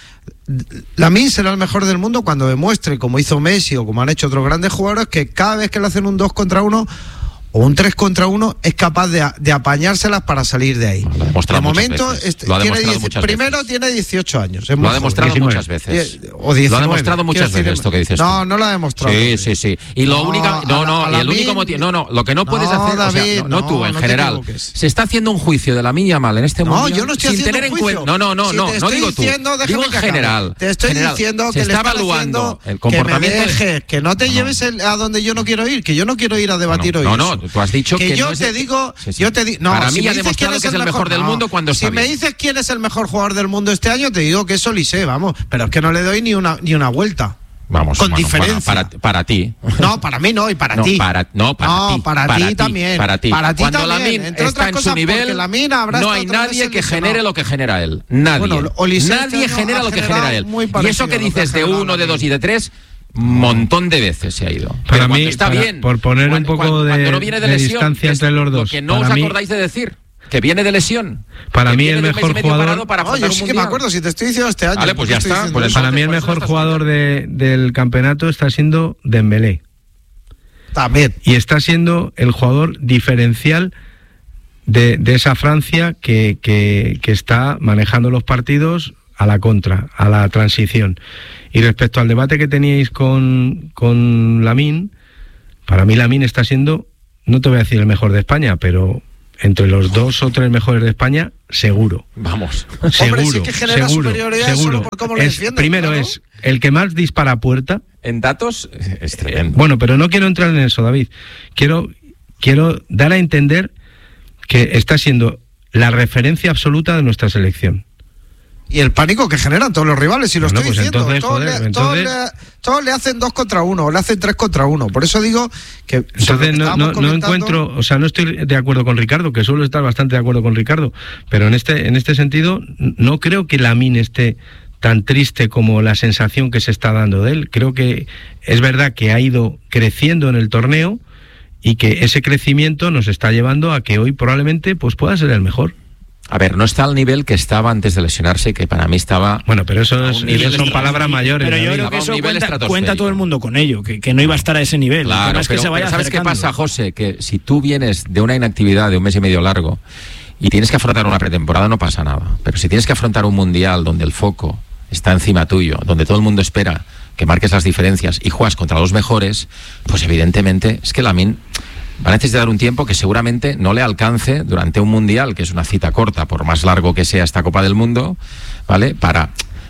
Lamine será el mejor del mundo cuando demuestre, como hizo Messi o como han hecho otros grandes jugadores, que cada vez que le hacen un dos contra uno o un tres contra uno es capaz de, de apañárselas para salir de ahí. De momento, este, tiene diez, primero veces. Tiene dieciocho años. Lo ha demostrado diecinueve muchas veces. O diecinueve, lo ha demostrado muchas veces esto que dices. No, tú. no lo ha demostrado. Sí, sí, sí. Y lo no, única, no, no, y el mí, único motivo, no, no, lo que no puedes no, hacer, David, o sea, no, no, no tú, en no general, se está haciendo un juicio de Lamine Yamal en este momento. No, yo no estoy sin tener en cuenta. No, no, no, no, no digo tú. Digo en general. Te estoy diciendo que se está evaluando el comportamiento. Que no te lleves a donde yo no quiero ir, que yo no quiero ir a debatir hoy. No, no, tú has dicho que yo te digo, sí, sí. yo te digo, no, para si mí ha demostrado que es el mejor, mejor del no, mundo cuando si me dices quién es el mejor jugador del mundo este año, te digo que es Olise, vamos, pero es que no le doy ni una ni una vuelta. Vamos, con bueno, diferencia. Para, para, para ti. No, para mí no, y para no, ti. Para, no, para no, ti. Para, para ti también. Para ti. Para ti Cuando también. Lamine está en su nivel, no hay nadie que genere lo que genera él. Nadie. Bueno, nadie genera lo que genera él. Y eso que dices de uno, de dos y de tres, montón de veces se ha ido. Para mí está para, bien. Por poner cuando, un poco cuando, de, cuando no viene de, de lesión, distancia entre los dos. Lo que no os acordáis de decir. Que viene de lesión. Para mí el mejor jugador. Para no, yo sí que me acuerdo, si te estoy diciendo este año. Vale, pues ya está. Por eso, para mí el mejor jugador de, del campeonato está siendo Dembélé. También. Y está siendo el jugador diferencial de, de esa Francia que, que, que está manejando los partidos a la contra, a la transición. Y respecto al debate que teníais con, con Lamine, para mí Lamine está siendo, no te voy a decir el mejor de España, pero entre los dos o tres mejores de España, seguro. Vamos. Seguro, Hombre, sí que genera seguro, superioridad seguro. Solo por cómo lo es, defienden, primero claro. Es el que más dispara a puerta. En datos, es tremendo. Bueno, pero no quiero entrar en eso, David. Quiero, quiero dar a entender que está siendo la referencia absoluta de nuestra selección. Y el pánico que generan todos los rivales, y lo bueno, estoy pues diciendo. Entonces, todos, joder, le, entonces... todos, le, todos le hacen dos contra uno, o le hacen tres contra uno. Por eso digo que... Entonces no, no, no encuentro, o sea, no estoy de acuerdo con Ricardo, que suelo estar bastante de acuerdo con Ricardo, pero en este, en este sentido no creo que Lamine esté tan triste como la sensación que se está dando de él. Creo que es verdad que ha ido creciendo en el torneo y que ese crecimiento nos está llevando a que hoy probablemente pues pueda ser el mejor. A ver, no está al nivel que estaba antes de lesionarse, que para mí estaba... Bueno, pero eso, es, eso son palabras mayores. Pero yo creo que eso cuenta, cuenta todo el mundo con ello, que, que no iba a estar a ese nivel. Claro, no es pero, que se vaya pero ¿sabes acercando. qué pasa, José? Que si tú vienes de una inactividad de un mes y medio largo y tienes que afrontar una pretemporada, no pasa nada. Pero si tienes que afrontar un mundial donde el foco está encima tuyo, donde todo el mundo espera que marques las diferencias y juegas contra los mejores, pues evidentemente es que Lamine va a necesitar un tiempo que seguramente no le alcance durante un mundial, que es una cita corta, por más largo que sea esta Copa del Mundo, ¿vale? Para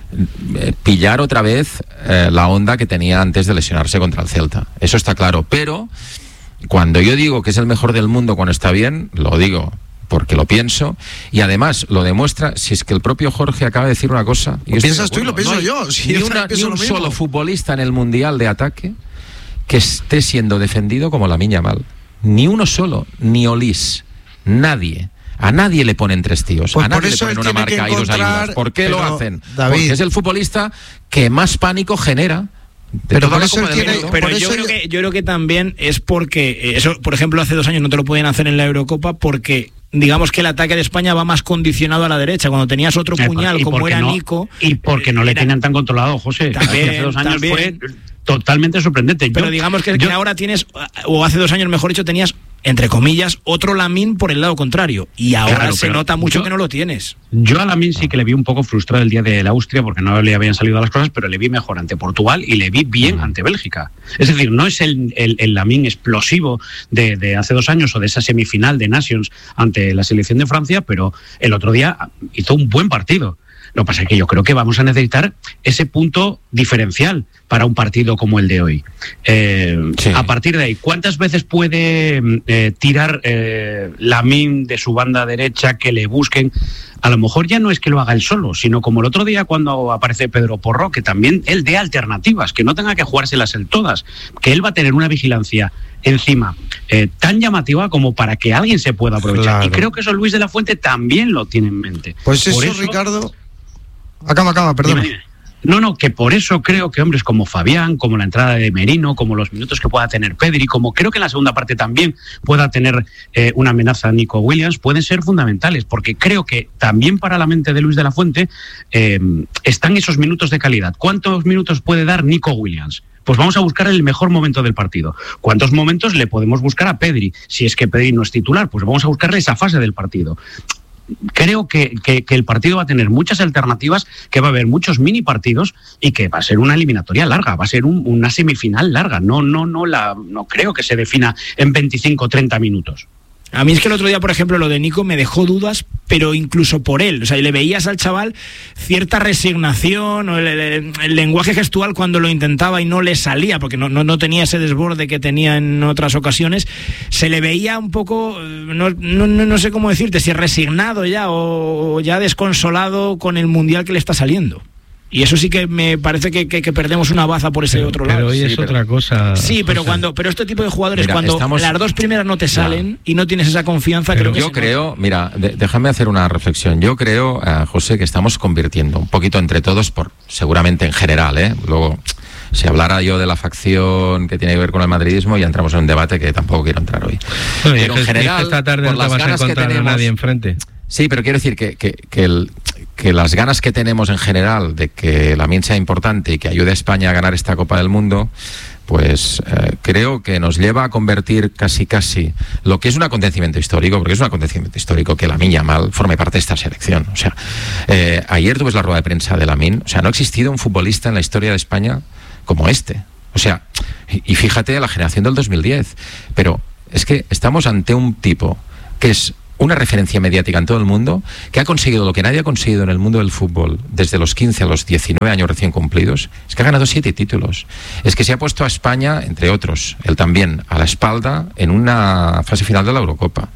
eh, pillar otra vez eh, la onda que tenía antes de lesionarse contra el Celta. Eso está claro. Pero cuando yo digo que es el mejor del mundo cuando está bien, lo digo porque lo pienso, y además lo demuestra si es que el propio Jorge acaba de decir una cosa. Y ¿Lo piensas tú y lo pienso no yo? Si ni yo una, ni un lo solo futbolista en el mundial de ataque que esté siendo defendido como Lamine Yamal. Ni uno solo, ni Olise, nadie. A nadie le ponen tres tíos, pues a nadie le eso ponen una marca y dos ayudas. ¿Por qué lo hacen? David, porque es el futbolista que más pánico genera. Pero por eso tiene, pero por yo eso creo que yo creo que también es porque eso, por ejemplo, hace dos años no te lo podían hacer en la Eurocopa porque digamos que el ataque de España va más condicionado a la derecha. Cuando tenías otro puñal como era no, Nico, y porque no le era, tenían tan controlado, José. También, hace dos años también. fue totalmente sorprendente. Pero yo, digamos que, yo, que ahora tienes, o hace dos años mejor dicho, tenías entre comillas, otro Lamine por el lado contrario. Y ahora Claro, se pero nota mucho yo- que no lo tienes. Yo a Lamine sí que le vi un poco frustrado el día de la Austria porque no le habían salido las cosas, pero le vi mejor ante Portugal y le vi bien ante Bélgica. Es decir, no es el, el, el Lamine explosivo de, de hace dos años o de esa semifinal de Nations ante la selección de Francia, pero el otro día hizo un buen partido. Lo que pasa es que yo creo que vamos a necesitar ese punto diferencial para un partido como el de hoy. Eh, Sí. A partir de ahí, ¿cuántas veces puede eh, tirar eh, Lamine de su banda derecha, que le busquen? A lo mejor ya no es que lo haga él solo, sino como el otro día cuando aparece Pedro Porro, que también él dé alternativas, que no tenga que jugárselas él todas, que él va a tener una vigilancia encima eh, tan llamativa como para que alguien se pueda aprovechar. Claro. Y creo que eso Luis de la Fuente también lo tiene en mente. Pues Por eso, Ricardo. Acaba, acaba, perdona. Dime, dime. No, no, que por eso creo que hombres como Fabián, como la entrada de Merino, como los minutos que pueda tener Pedri, como creo que en la segunda parte también pueda tener eh, una amenaza Nico Williams, pueden ser fundamentales, porque creo que también para la mente de Luis de la Fuente eh, están esos minutos de calidad. ¿Cuántos minutos puede dar Nico Williams? Pues vamos a buscar el mejor momento del partido. ¿Cuántos momentos le podemos buscar a Pedri? Si es que Pedri no es titular, pues vamos a buscarle esa fase del partido. Creo que, que, que el partido va a tener muchas alternativas, que va a haber muchos mini partidos y que va a ser una eliminatoria larga, va a ser un, una semifinal larga. No, no, no, la, no creo que se defina en veinticinco o treinta minutos. A mí es que el otro día, por ejemplo, lo de Nico me dejó dudas, pero incluso por él. O sea, le veías al chaval cierta resignación, o el, el, el lenguaje gestual cuando lo intentaba y no le salía, porque no, no, no tenía ese desborde que tenía en otras ocasiones. Se le veía un poco, no, no, no sé cómo decirte, si resignado ya o ya desconsolado con el Mundial que le está saliendo. Y eso sí que me parece que, que, que perdemos una baza por ese pero, otro pero lado. hoy Sí, es pero, otra cosa. Sí, pero José. cuando pero este tipo de jugadores, Mira, cuando estamos- las dos primeras no te salen Ya. y no tienes esa confianza, Pero creo que Yo se creo, mira, de- déjame hacer una reflexión. Yo creo, eh, José, que estamos convirtiendo un poquito entre todos, por seguramente en general, ¿eh? Luego, si hablara yo de la facción que tiene que ver con el madridismo, ya entramos en un debate que tampoco quiero entrar hoy. Bueno, y Pero es en que- general, es que esta tarde por no te las vas a ganas que encontrar a tenemos- nadie enfrente. Sí, pero quiero decir que, que, que, el, que las ganas que tenemos en general de que Lamine sea importante y que ayude a España a ganar esta Copa del Mundo, pues eh, creo que nos lleva a convertir casi casi lo que es un acontecimiento histórico, porque es un acontecimiento histórico que Lamine Yamal forme parte de esta selección. O sea, eh, ayer tú ves la rueda de prensa de Lamine, o sea, no ha existido un futbolista en la historia de España como este. O sea, y, y fíjate la generación del dos mil diez, pero es que estamos ante un tipo que es una referencia mediática en todo el mundo, que ha conseguido lo que nadie ha conseguido en el mundo del fútbol desde los quince a los diecinueve años recién cumplidos, es que ha ganado siete títulos. Es que se ha puesto a España, entre otros, él también, a la espalda en una fase final de la Eurocopa.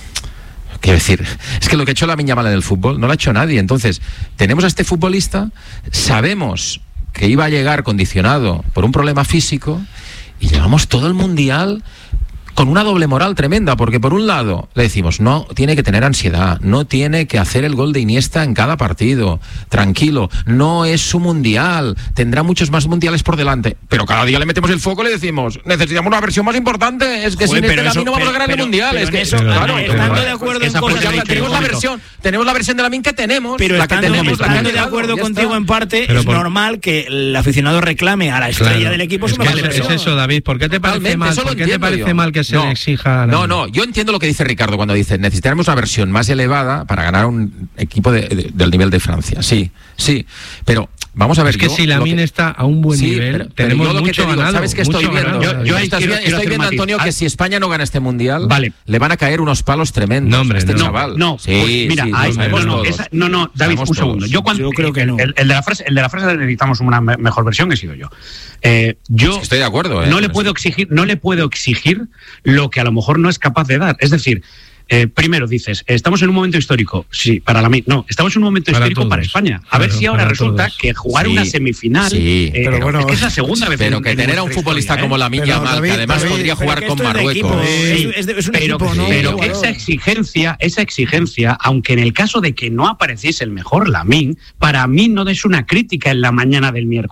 Quiero decir, es que lo que ha hecho Lamine Yamal en el fútbol no lo ha hecho nadie. Entonces, tenemos a este futbolista, sabemos que iba a llegar condicionado por un problema físico y llevamos todo el Mundial con una doble moral tremenda, porque por un lado le decimos, no tiene que tener ansiedad, no tiene que hacer el gol de Iniesta en cada partido, tranquilo, no es su mundial, tendrá muchos más mundiales por delante, pero cada día le metemos el foco y le decimos, necesitamos una versión más importante, es que Joder, sin pero este eso- Lamine no vamos a pero- ganar el pero- mundial, pero es en que eso, claro, estando pero- de acuerdo en esa cosas, pues ya Ricky, tenemos la un versión, tenemos la versión de Lamine que tenemos, Pero la que estando, tenemos, la que estando de tenemos, acuerdo ya contigo está. en parte, Pero es por- normal que el aficionado reclame a la estrella Claro. del equipo Es su que mejor es, versión. es eso, David. ¿Por qué te parece Totalmente, mal? eso lo ¿Por qué te entiendo parece yo. mal que se No, le exija? a No, Lamine? no, yo entiendo lo que dice Ricardo cuando dice necesitaremos una versión más elevada para ganar un equipo de- de- del nivel de Francia. Sí, sí, pero vamos a ver. Es que yo si lo Lamine que- está a un buen Sí, nivel, pero- pero tenemos yo lo que mucho te digo, ganado. ¿sabes qué estoy mucho viendo? ganado. Yo- yo ahí Estás quiero- vi- quiero estoy hacer viendo, matiz. Antonio, Ah, que si España no gana este mundial, Vale. le van a caer unos palos tremendos No, hombre, a este no. chaval. No, sí, pues mira, sí, ahí- lo sabemos no, no, todos. esa- no, no, David, Sabemos un segundo. todos. Yo, cuando, Yo creo que no. El, el de la frase, el de la frase de necesitamos una me- mejor versión he sido yo. Eh, yo Sí, estoy de acuerdo. eh, no con le eso. puedo exigir, no le puedo exigir lo que a lo mejor no es capaz de dar. Es decir, eh, primero dices, estamos en un momento histórico. Sí, para la mí, no, estamos en un momento Para histórico todos. para España. A ver Claro, si ahora para resulta todos. que jugar Sí, una semifinal, sí. eh, Pero bueno, es que es la segunda vez. Pero en- que en tener a un nuestra futbolista historia, como ¿eh? Lamine Pero, Yamal, David, que además David, podría pero jugar que con esto es de Marruecos. equipo, Sí, es, es de- es un pero, equipo, ¿no? pero Jugador. esa exigencia, esa exigencia, aunque en el caso de que no apareciese el mejor Lamine, para mí no es una crítica en la mañana del miércoles.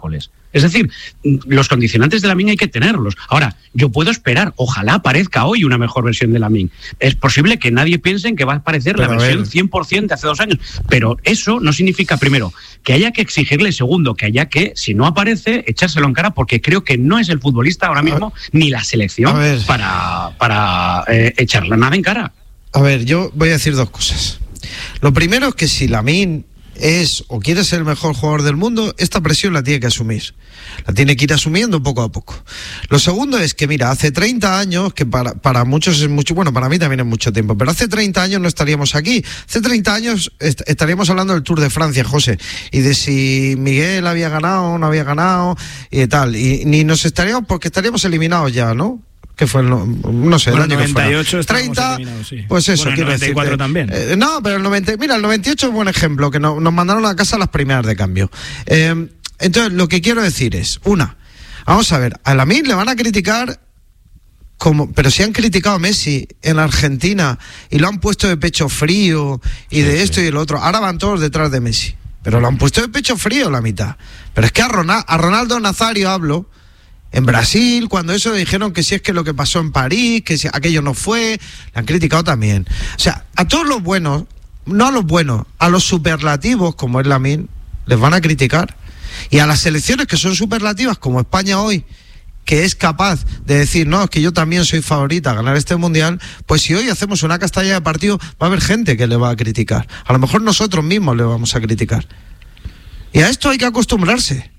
Es decir, los condicionantes de Lamine hay que tenerlos. Ahora, yo puedo esperar, ojalá aparezca hoy una mejor versión de Lamine. Es posible que nadie piense en que va a aparecer pero la versión cien por ciento de hace dos años, pero eso no significa, primero, que haya que exigirle, segundo, que haya que, si no aparece, echárselo en cara, porque creo que no es el futbolista ahora mismo, ni la selección, para, para eh, echarle nada en cara. A ver, yo voy a decir dos cosas. Lo primero es que si Lamine es o quiere ser el mejor jugador del mundo, esta presión la tiene que asumir. La tiene que ir asumiendo poco a poco. Lo segundo es que, mira, hace treinta años, que para, para muchos es mucho, bueno, para mí también es mucho tiempo, pero hace treinta años no estaríamos aquí. Hace treinta años est- estaríamos hablando del Tour de Francia, José, y de si Miguel había ganado o no había ganado y tal. Y ni nos estaríamos, porque estaríamos eliminados ya, ¿no? Que fue el, no, no sé, bueno, el año noventa y ocho que fuera. treinta, sí. Pues eso, bueno, quiero noventa y cuatro decirte. también. Eh, no, pero el noventa, mira, el noventa y ocho es un buen ejemplo, que no, nos mandaron a casa las primeras de cambio. Eh, entonces, lo que quiero decir es, una, vamos a ver, a Lamine le van a criticar como, pero si han criticado a Messi en Argentina y lo han puesto de pecho frío y de sí, esto sí. y lo otro, ahora van todos detrás de Messi, pero lo han puesto de pecho frío la mitad. Pero es que a, Ronald, a Ronaldo Nazario hablo. En Brasil, cuando eso dijeron que si es que lo que pasó en París, que si aquello no fue, le han criticado también. O sea, a todos los buenos, no a los buenos, a los superlativos, como es Lamine, les van a criticar. Y a las selecciones que son superlativas, como España hoy, que es capaz de decir, no, es que yo también soy favorita a ganar este mundial, pues si hoy hacemos una castalla de partido, va a haber gente que le va a criticar. A lo mejor nosotros mismos le vamos a criticar. Y a esto hay que acostumbrarse.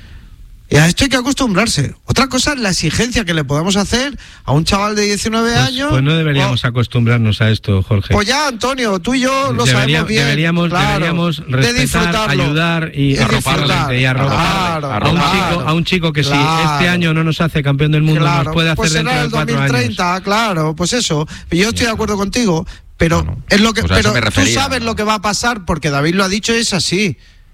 Y a esto hay que acostumbrarse. Otra cosa es la exigencia que le podamos hacer a un chaval de diecinueve pues, años. Pues no deberíamos o, acostumbrarnos a esto, Jorge. Pues ya, Antonio, tú y yo lo Debería, sabemos bien. Deberíamos, claro, deberíamos respetar, de ayudar y arroparle y arroparle claro, a, un claro, chico, a un chico que claro, si este año no nos hace campeón del mundo, claro, nos puede hacer pues dentro de cuatro dos mil treinta, años. Claro, pues eso. Yo estoy de acuerdo contigo, pero bueno, es lo que, pues pero tú sabes lo que va a pasar porque David lo ha dicho, es así.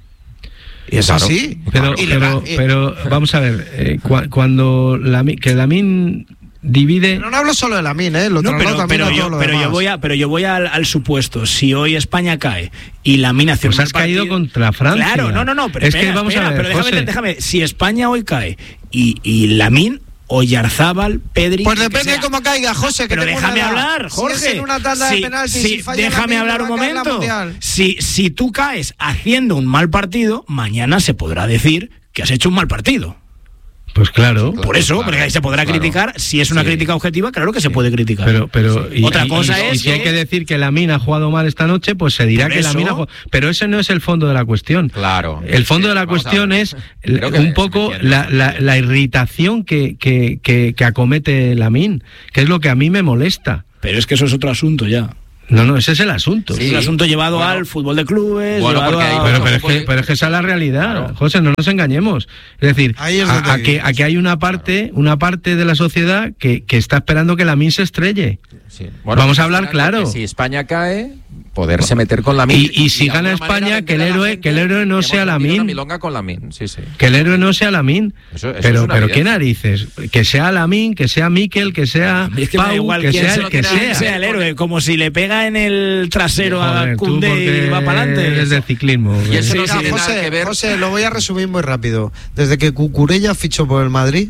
Y es claro, así. Pero, y pero, y, pero vamos a ver, eh, cu- cuando la, que Lamine divide. Pero no hablo solo de Lamine, ¿eh? Lo no, pero, también pero, yo, lo pero yo voy a, pero yo voy al, al supuesto. Si hoy España cae y Lamine hace pues un has partido, caído contra Francia. Claro, no, no, no. Pero es espera, que vamos espera, a ver, pero déjame, José. déjame. Si España hoy cae y, y Lamine, Oyarzábal, Pedri. Pues depende de cómo caiga, José. Que pero déjame hablar, Jorge. Si es en una tanda si, de penaltis, si, si falla déjame hablar un momento. Si, si tú caes haciendo un mal partido, mañana se podrá decir que has hecho un mal partido. Pues claro. Por eso, claro, porque ahí se podrá claro. criticar. Si es una sí. crítica objetiva, claro que se puede criticar. Pero, pero sí. Otra y, cosa y, es y si que... hay que decir que Lamine ha jugado mal esta noche, pues se dirá Por que eso... Lamine ha jugado. Pero ese no es el fondo de la cuestión. Claro. El fondo sí, de la cuestión es Creo un poco la, la, la irritación que, que, que, que acomete Lamine, que es lo que a mí me molesta. Pero es que eso es otro asunto ya. No, no, ese es el asunto. Sí, es el asunto llevado bueno, al fútbol de clubes. Bueno, llevado porque hay, a... pero, pero, es que, pero es que esa es la realidad, claro. José, no nos engañemos. Es decir, es a, a que, a que hay una parte, una parte de la sociedad que, que está esperando que Lamine se estrelle. Sí. Bueno, vamos a hablar claro. Si España cae, poderse meter con Lamine. Y, y si y gana España, que el héroe, que el héroe no sea Lamine. Milonga con Lamine, sí, sí. Que el héroe no sea Lamine. Eso, eso pero, es pero qué narices. Que sea Lamine, que sea Mikel, que sea es que Pau, igual que sea el que sea. sea el héroe, como si le pega en el trasero Joder, a Koundé y va para adelante. Es de ciclismo. Y eso sí, no mira, tiene José, nada que ver. José, lo voy a resumir muy rápido. Desde que Cucurella fichó por el Madrid,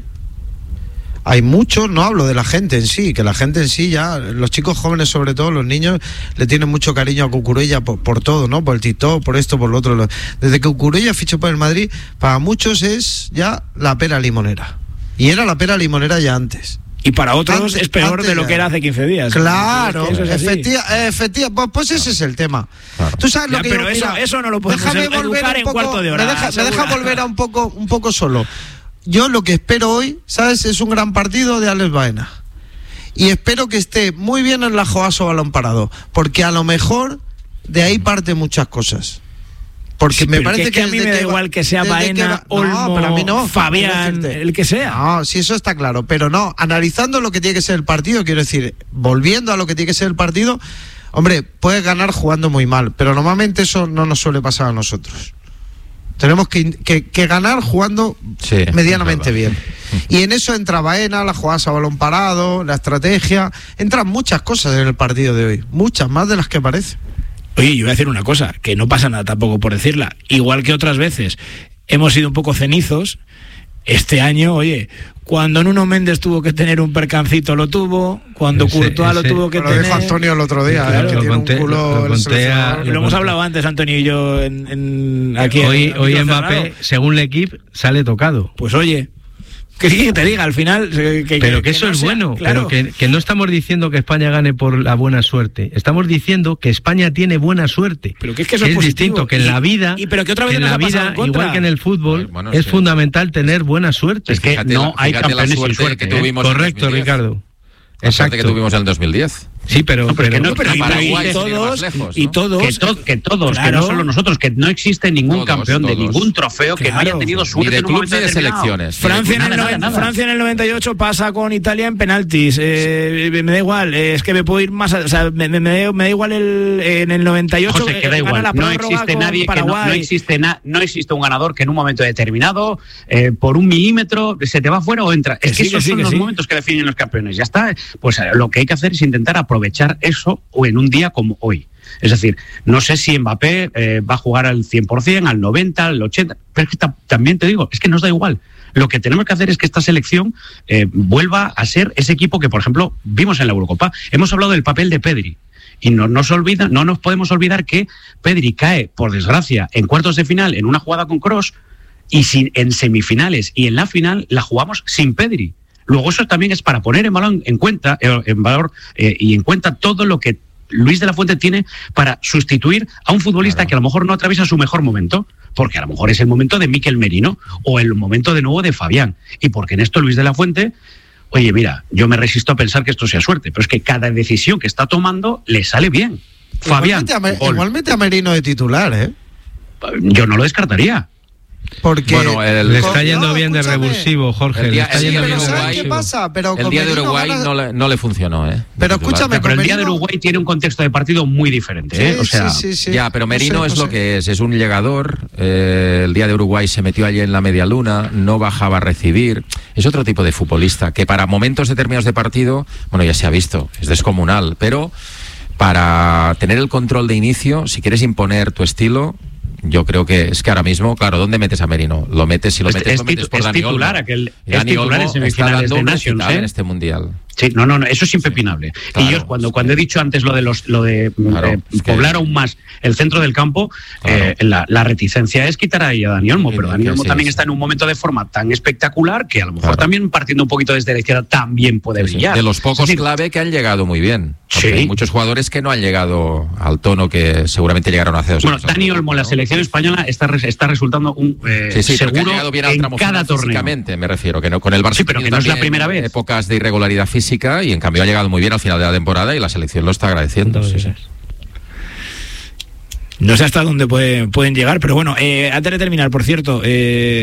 hay muchos, no hablo de la gente en sí, que la gente en sí ya, los chicos jóvenes sobre todo, los niños, le tienen mucho cariño a Cucurella por, por todo, ¿no? Por el TikTok, por esto, por lo otro. Desde que Cucurella fichó por el Madrid, para muchos es ya la pera limonera. Y era la pera limonera ya antes. Y para otros antes, es peor de lo ya. que era hace quince días. Claro, es es efectivamente, efectiva, pues, pues ese es el tema. Claro. Tú sabes lo ya, que pero yo, eso, mira, eso no lo podemos déjame educar volver en un poco, cuarto de hora. Me deja, me deja volver a un poco, un poco solo. Yo lo que espero hoy, ¿sabes? Es un gran partido de Alex Baena. Y espero que esté muy bien en la Joaso balón parado. Porque a lo mejor de ahí parte muchas cosas. Porque sí, me pero parece que, que, que a mí me da igual que sea Baena, que Olmo, no, para mí no, Fabián, el que sea. No, sí, eso está claro. Pero no, analizando lo que tiene que ser el partido, quiero decir, volviendo a lo que tiene que ser el partido, hombre, puedes ganar jugando muy mal. Pero normalmente eso no nos suele pasar a nosotros. Tenemos que, que, que ganar jugando sí, medianamente bien. Y en eso entra Baena, la jugada a balón parado, la estrategia. Entran muchas cosas en el partido de hoy. Muchas, más de las que parece. Oye, yo voy a decir una cosa, que no pasa nada tampoco por decirla. Igual que otras veces hemos sido un poco cenizos, Este año, oye, cuando Nuno Méndez tuvo que tener un percancito lo tuvo, cuando ese, Courtois ese, lo tuvo que lo tener. Lo dijo Antonio el otro día, claro, eh, que lo tiene conté, un culo lo, lo, conté a, lo hemos conté. hablado antes, Antonio y yo, en, en, aquí. Hoy, en, hoy Mbappé, según el equipo, sale tocado. Pues oye, ¿qué que te diga? Al final... Que, pero que, que eso no es sea, bueno, claro. pero que, que no estamos diciendo que España gane por la buena suerte. Estamos diciendo que España tiene buena suerte. Pero que es que eso que es, es distinto, que en la vida, y, y pero que otra vez que en la vida en igual que en el fútbol, bueno, es sí. fundamental tener buena suerte. Es que fíjate, no hay campeones sin suerte. Que tuvimos correcto, Ricardo. La suerte que tuvimos en el dos mil diez. Sí, pero, no, pero, pero, no, pero y, Paraguay, y todos, lejos, y ¿no? todos, que, to, que todos, claro, que no solo nosotros, que no existe ningún todos, campeón todos. de ningún trofeo que claro, no haya tenido suerte ni de en un clubes ni de determinado. selecciones. Francia, nada, en el nada, noventa, nada. Francia en el noventa y ocho pasa con Italia en penaltis. Eh, me da igual, eh, es que me puedo ir más, a, o sea, me, me, me, da, me da igual el, en el noventa y ocho. José, que da eh, igual, la no existe nadie que no, no existe na, no existe un ganador que en un momento determinado, eh, por un milímetro, se te va fuera o entra. Es que, que sí, esos que sí, son que los sí. momentos que definen los campeones. Ya está. Pues lo que hay que hacer es intentar aprovechar eso o en un día como hoy. Es decir, no sé si Mbappé eh, va a jugar al cien por ciento, al noventa, al ochenta, pero es que también te digo, es que nos da igual. Lo que tenemos que hacer es que esta selección eh, vuelva a ser ese equipo que, por ejemplo, vimos en la Eurocopa. Hemos hablado del papel de Pedri. Y no nos, olvida, no nos podemos olvidar que Pedri cae, por desgracia, en cuartos de final en una jugada con Kroos y sin, en semifinales y en la final la jugamos sin Pedri. Luego eso también es para poner en valor, en cuenta, en valor eh, y en cuenta todo lo que Luis de la Fuente tiene para sustituir a un futbolista claro. que a lo mejor no atraviesa su mejor momento, porque a lo mejor es el momento de Mikel Merino o el momento de nuevo de Fabián. Y porque en esto Luis de la Fuente, oye, mira, yo me resisto a pensar que esto sea suerte, pero es que cada decisión que está tomando le sale bien. Fabián. Igualmente a, igualmente a Merino de titular, ¿eh? Yo no lo descartaría. Porque bueno, el, le está yendo no, bien de revulsivo, Jorge. El día, le está sí, yendo bien de Uruguay, ¿qué pasa? Pero el día de Uruguay gana... no, le, no le funcionó, ¿eh? Pero escúchame, pero el Merino... día de Uruguay tiene un contexto de partido muy diferente, ¿eh? Sí, o sea, sí, sí, sí. Ya, pero Merino no sé, es no lo sé. que es, es un llegador. Eh, el día de Uruguay se metió allí en la media luna, no bajaba a recibir. Es otro tipo de futbolista que para momentos determinados de partido, bueno, ya se ha visto, es descomunal, pero para tener el control de inicio, si quieres imponer tu estilo, yo creo que es que ahora mismo, claro, ¿dónde metes a Merino? Lo metes, si lo metes, es, lo metes por es Dani titular, Olmo. aquel, Y Dani es titular Olmo en semifinales está de dando Nations, ¿eh? en este mundial. Sí, no, no, no, eso es impepinable. Sí, claro, y yo cuando, sí. cuando he dicho antes lo de los lo de claro, eh, es poblar que... aún más el centro del campo, claro. eh, la, la reticencia es quitar ahí a Dani Olmo, pero Dani Olmo sí, también sí. está en un momento de forma tan espectacular que a lo mejor claro. también partiendo un poquito desde la izquierda también puede sí, brillar. De los pocos sí. clave que han llegado muy bien. Sí. Hay muchos jugadores que no han llegado al tono que seguramente llegaron hace dos bueno, años. Bueno, Dani Olmo, ¿no? La selección española está, está resultando un eh, sí, sí, seguro que ha llegado bien al en tramo cada torneo. Físicamente, me refiero, que no con el Barça. Sí, pero que no es la primera vez. Épocas de irregularidad física y en cambio ha llegado muy bien al final de la temporada y la selección lo está agradeciendo. Sí, sí. No sé hasta dónde puede, pueden llegar, pero bueno, eh, antes de terminar, por cierto, eh,